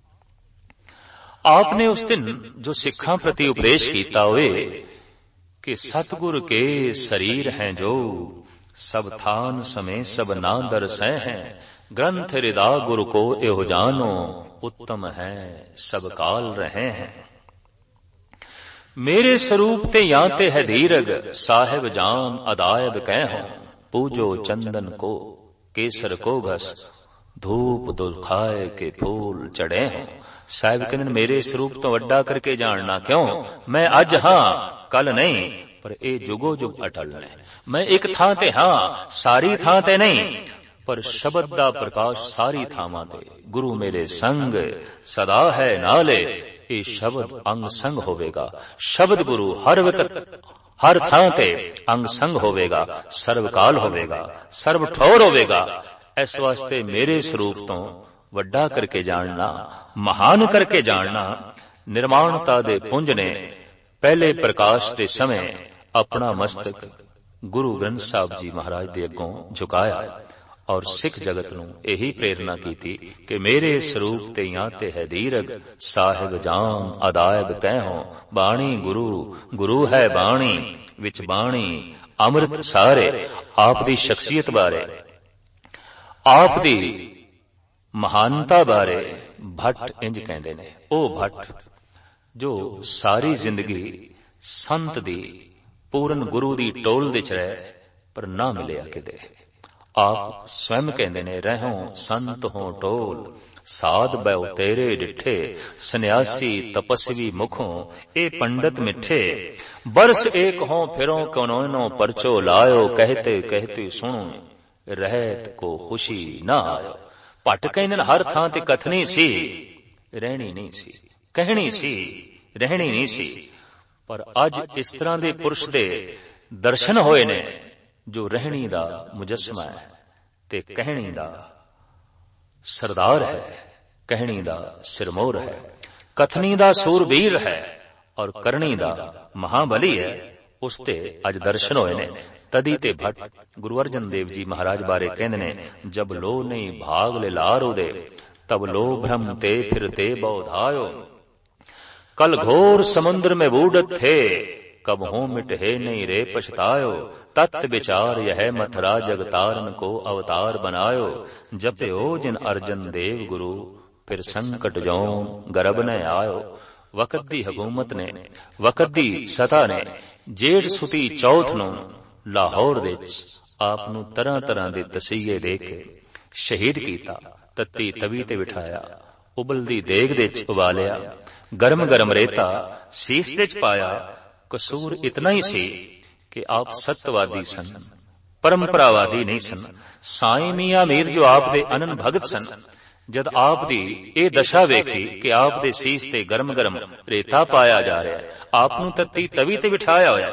S1: ਆਪ ਨੇ ਉਸ ਦਿਨ ਜੋ ਸਿੱਖਾਂ ਪ੍ਰਤੀ ਉਪਦੇਸ਼ ਕੀਤਾ ਹੋਵੇ ਕਿ ਸਤਿਗੁਰ ਕੇ ਸਰੀਰ ਹੈ ਜੋ, ਸਭ ਥਾਨ ਸਮੇਂ ਸਭ ਨਾ ਦਰਸੈ ਹੈ। ਗ੍ਰੰਥ ਰਿਦਾ ਗੁਰ ਕੋ ਇਹੋ ਜਾਨੋ, ਉੱਤਮ ਹੈ ਸਭ ਕਾਲ ਰਹੇ ਹੈ। ਮੇਰੇ ਸਰੂਪ ਤੇ ਜਾਂ ਤੇ ਹੈ ਧੀਰਗ, ਸਾਹਿਬ ਜਾਨ ਅਦਾਇਬ ਕਹਿ ਹੋ। ਪੂਜੋ ਚੰਦਨ को केसर को घस, धूप दुखाए के फूल चढ़े हों। ਸਾਹਿਬ ਕਹਿੰਦੇ ਮੇਰੇ ਸਰੂਪ ਤੋਂ ਵੱਡਾ ਕਰਕੇ ਜਾਣਨਾ ਕਿਉਂ? ਮੈਂ ਅੱਜ ਹਾਂ, ਕੱਲ ਨਹੀਂ, ਪਰ ਇਹ ਜੁਗੋ ਜੁਗ ਅਟਲ ਨੇ। ਮੈਂ ਇੱਕ ਥਾਂ ਤੇ ਹਾਂ, ਸਾਰੀ ਥਾਂ ਤੇ ਨਹੀਂ, ਪਰ ਸ਼ਬਦ ਦਾ ਪ੍ਰਕਾਸ਼ ਸਾਰੀ ਥਾਵਾਂ ਤੇ। ਗੁਰੂ ਮੇਰੇ ਸੰਗ ਸਦਾ ਹੈ ਨਾਲੇ, ਇਹ ਸ਼ਬਦ ਅੰਗ ਸੰਗ ਹੋਵੇਗਾ। ਸ਼ਬਦ ਗੁਰੂ ਹਰ ਵਕਤ ਹਰ ਥਾਂ ਤੇ ਅੰਗ ਸੰਗ ਹੋਵੇਗਾ, ਸਰਵਕਾਲ ਹੋਵੇਗਾ, ਸਰਵ ਠੌਰ ਹੋਵੇਗਾ। ਇਸ ਵਾਸਤੇ ਮੇਰੇ ਸਰੂਪ ਤੋਂ ਵੱਡਾ ਕਰਕੇ ਜਾਣਨਾ, ਮਹਾਨ ਕਰਕੇ ਜਾਣਨਾ। ਨਿਰਮਾਣਤਾ ਦੇ ਪੁੰਜ ਨੇ ਪਹਿਲੇ ਪ੍ਰਕਾਸ਼ ਦੇ ਸਮੇਂ ਆਪਣਾ ਮਸਤਕ ਗੁਰੂ ਗ੍ਰੰਥ ਸਾਹਿਬ ਜੀ ਮਹਾਰਾਜ ਦੇ ਅੱਗੋਂ ਝੁਕਾਇਆ ਔਰ ਸਿੱਖ ਜਗਤ ਨੂੰ ਇਹੀ ਪ੍ਰੇਰਨਾ ਕੀਤੀ ਕਿ ਮੇਰੇ ਸਰੂਪ ਤੇ ਜਾਂ ਤੇ ਹੈ ਧੀਰਗ, ਸਾਹਿਬ ਜਾਨ ਅਦਾਇਬ ਕਹਿ ਹੋ। ਬਾਣੀ ਗੁਰੂ, ਗੁਰੂ ਹੈ ਬਾਣੀ, ਵਿੱਚ ਬਾਣੀ ਅੰਮ੍ਰਿਤ ਸਾਰੇ। ਆਪ ਦੀ ਸ਼ਖਸੀਅਤ ਬਾਰੇ, ਆਪ ਦੀ ਮਹਾਨਤਾ ਬਾਰੇ ਭੱਟ ਇੰਜ ਕਹਿੰਦੇ ਨੇ, ਉਹ ਭੱਟ ਜੋ ਸਾਰੀ ਜ਼ਿੰਦਗੀ ਸੰਤ ਦੀ, ਪੂਰਨ ਗੁਰੂ ਦੀ ਟੋਲ ਵਿੱਚ ਰਹੇ ਪਰ ਨਾ ਮਿਲਿਆ ਕਿਤੇ। ਆਪ ਸਵੈਮ ਕਹਿੰਦੇ ਨੇ ਰਹਿਓ ਸੰਤ ਹੋ ਟੋਲ, ਸਾਧ ਬੈ ਤੇਰੇ ਡਿਠੇ, ਸੰਨਿਆਸੀ ਤਪਸਵੀ ਮੁਖੋਂ ਇਹ ਪੰਡਤ ਮਿੱਠੇ। ਬਰਸ ਏਕ ਹੋ ਫਿਰੋ ਕਨੋਨੋ ਪਰਚੋ ਲਾਇਓ, ਕਹਤੇ ਕਹਤੇ ਸੁਣੋ ਰਹਿਤ ਕੋ ਖੁਸ਼ੀ ਨਾ ਆਇਓ। ਭੱਟ ਕਹਿੰਦੇ ਹਰ ਥਾਂ ਤੇ ਕਥਨੀ ਸੀ, ਰਹਿਣੀ ਨਹੀਂ ਸੀ, ਕਹਿਣੀ ਸੀ, ਰਹਿਣੀ ਨਹੀਂ ਸੀ। ਪਰ ਅੱਜ ਇਸ ਤਰ੍ਹਾਂ ਦੇ ਪੁਰਸ਼ ਦੇ ਦਰਸ਼ਨ ਹੋਏ ਨੇ ਜੋ ਰਹਿਣੀ ਦਾ ਮੁਜੱਸਮਾ ਹੈ ਤੇ ਕਹਿਣੀ ਦਾ ਸਰਦਾਰ ਹੈ, ਕਹਿਣੀ ਦਾ ਸਿਰਮੌਰ ਹੈ, ਕਥਨੀ ਦਾ ਸੂਰਬੀਰ ਹੈ ਔਰ ਕਰਨੀ ਦਾ ਮਹਾਬਲੀ ਹੈ। ਉਸ ਤੇ ਅੱਜ ਦਰਸ਼ਨ ਹੋਏ ਨੇ। ਤਦੀ ਤੇ ਭੱਟ ਗੁਰੂ ਅਰਜਨ ਦੇਵ ਜੀ ਮਹਾਰਾਜ ਬਾਰੇ ਕਹਿੰਦੇ ਨੇ, ਜਬ ਲੋ ਨਹੀਂ ਭਾਗ ਲੈ ਲਾਰੋ ਦੇ, ਤਬ ਲੋ ਭ੍ਰਮ ਤੇ ਫਿਰਤੇ ਬੌਧਾਇਓ। कल घोर समुद्र में बूढ़त थे, कब हो मिटे नहीं रे पछतायो। तत् विचार यह मथुरा जगतारन को अवतार बनायो। जपयो जिन अर्जन देव गुरु, फिर संकट जौन गर्भ न आयो। वक़्त दी हुकूमत ने, वक़्त दी सता ने जेठ सुती चौथ ਨੂੰ ਲਾਹੌਰ ਵਿੱਚ ਆਪ ਨੂੰ ਤਰ੍ਹਾਂ ਤਰ੍ਹਾਂ ਦੇ ਤਸੀਹੇ ਦੇ ਕੇ ਸ਼ਹੀਦ ਕੀਤਾ। ਤੱਤੀ ਤਵੀ ਤੇ ਬਿਠਾਇਆ, ਉਬਲਦੀ ਦੇਗ ਦੇ ਵਿੱਚ ਉਬਾਲਿਆ, ਗਰਮ ਗਰਮ ਰੇਤਾ ਸੀਸ ਦੇ ਚ ਪਾਇਆ। ਕਸੂਰ ਇਤਨਾ ਹੀ ਸੀ ਕਿ ਆਪ ਸਤਵਾਦੀ ਸਨ, ਪਰੰਪਰਾਵਾਦੀ ਨਹੀਂ ਸਨ। ਸਾਈਂ ਮੀਆਂ ਮੀਰ ਜੋ ਆਪ ਦੇ ਅਨਨ ਭਗਤ ਸਨ, ਜਦ ਆਪ ਦੀ ਇਹ ਦਸ਼ਾ ਵੇਖੀ ਕਿ ਆਪ ਦੇ ਸੀਸ ਤੇ ਗਰਮ ਗਰਮ ਰੇਤਾ ਪਾਇਆ ਜਾ ਰਿਹਾ, ਆਪ ਨੂੰ ਤੱਤੀ ਤਵੀ ਤੇ ਬਿਠਾਇਆ ਹੋਇਆ,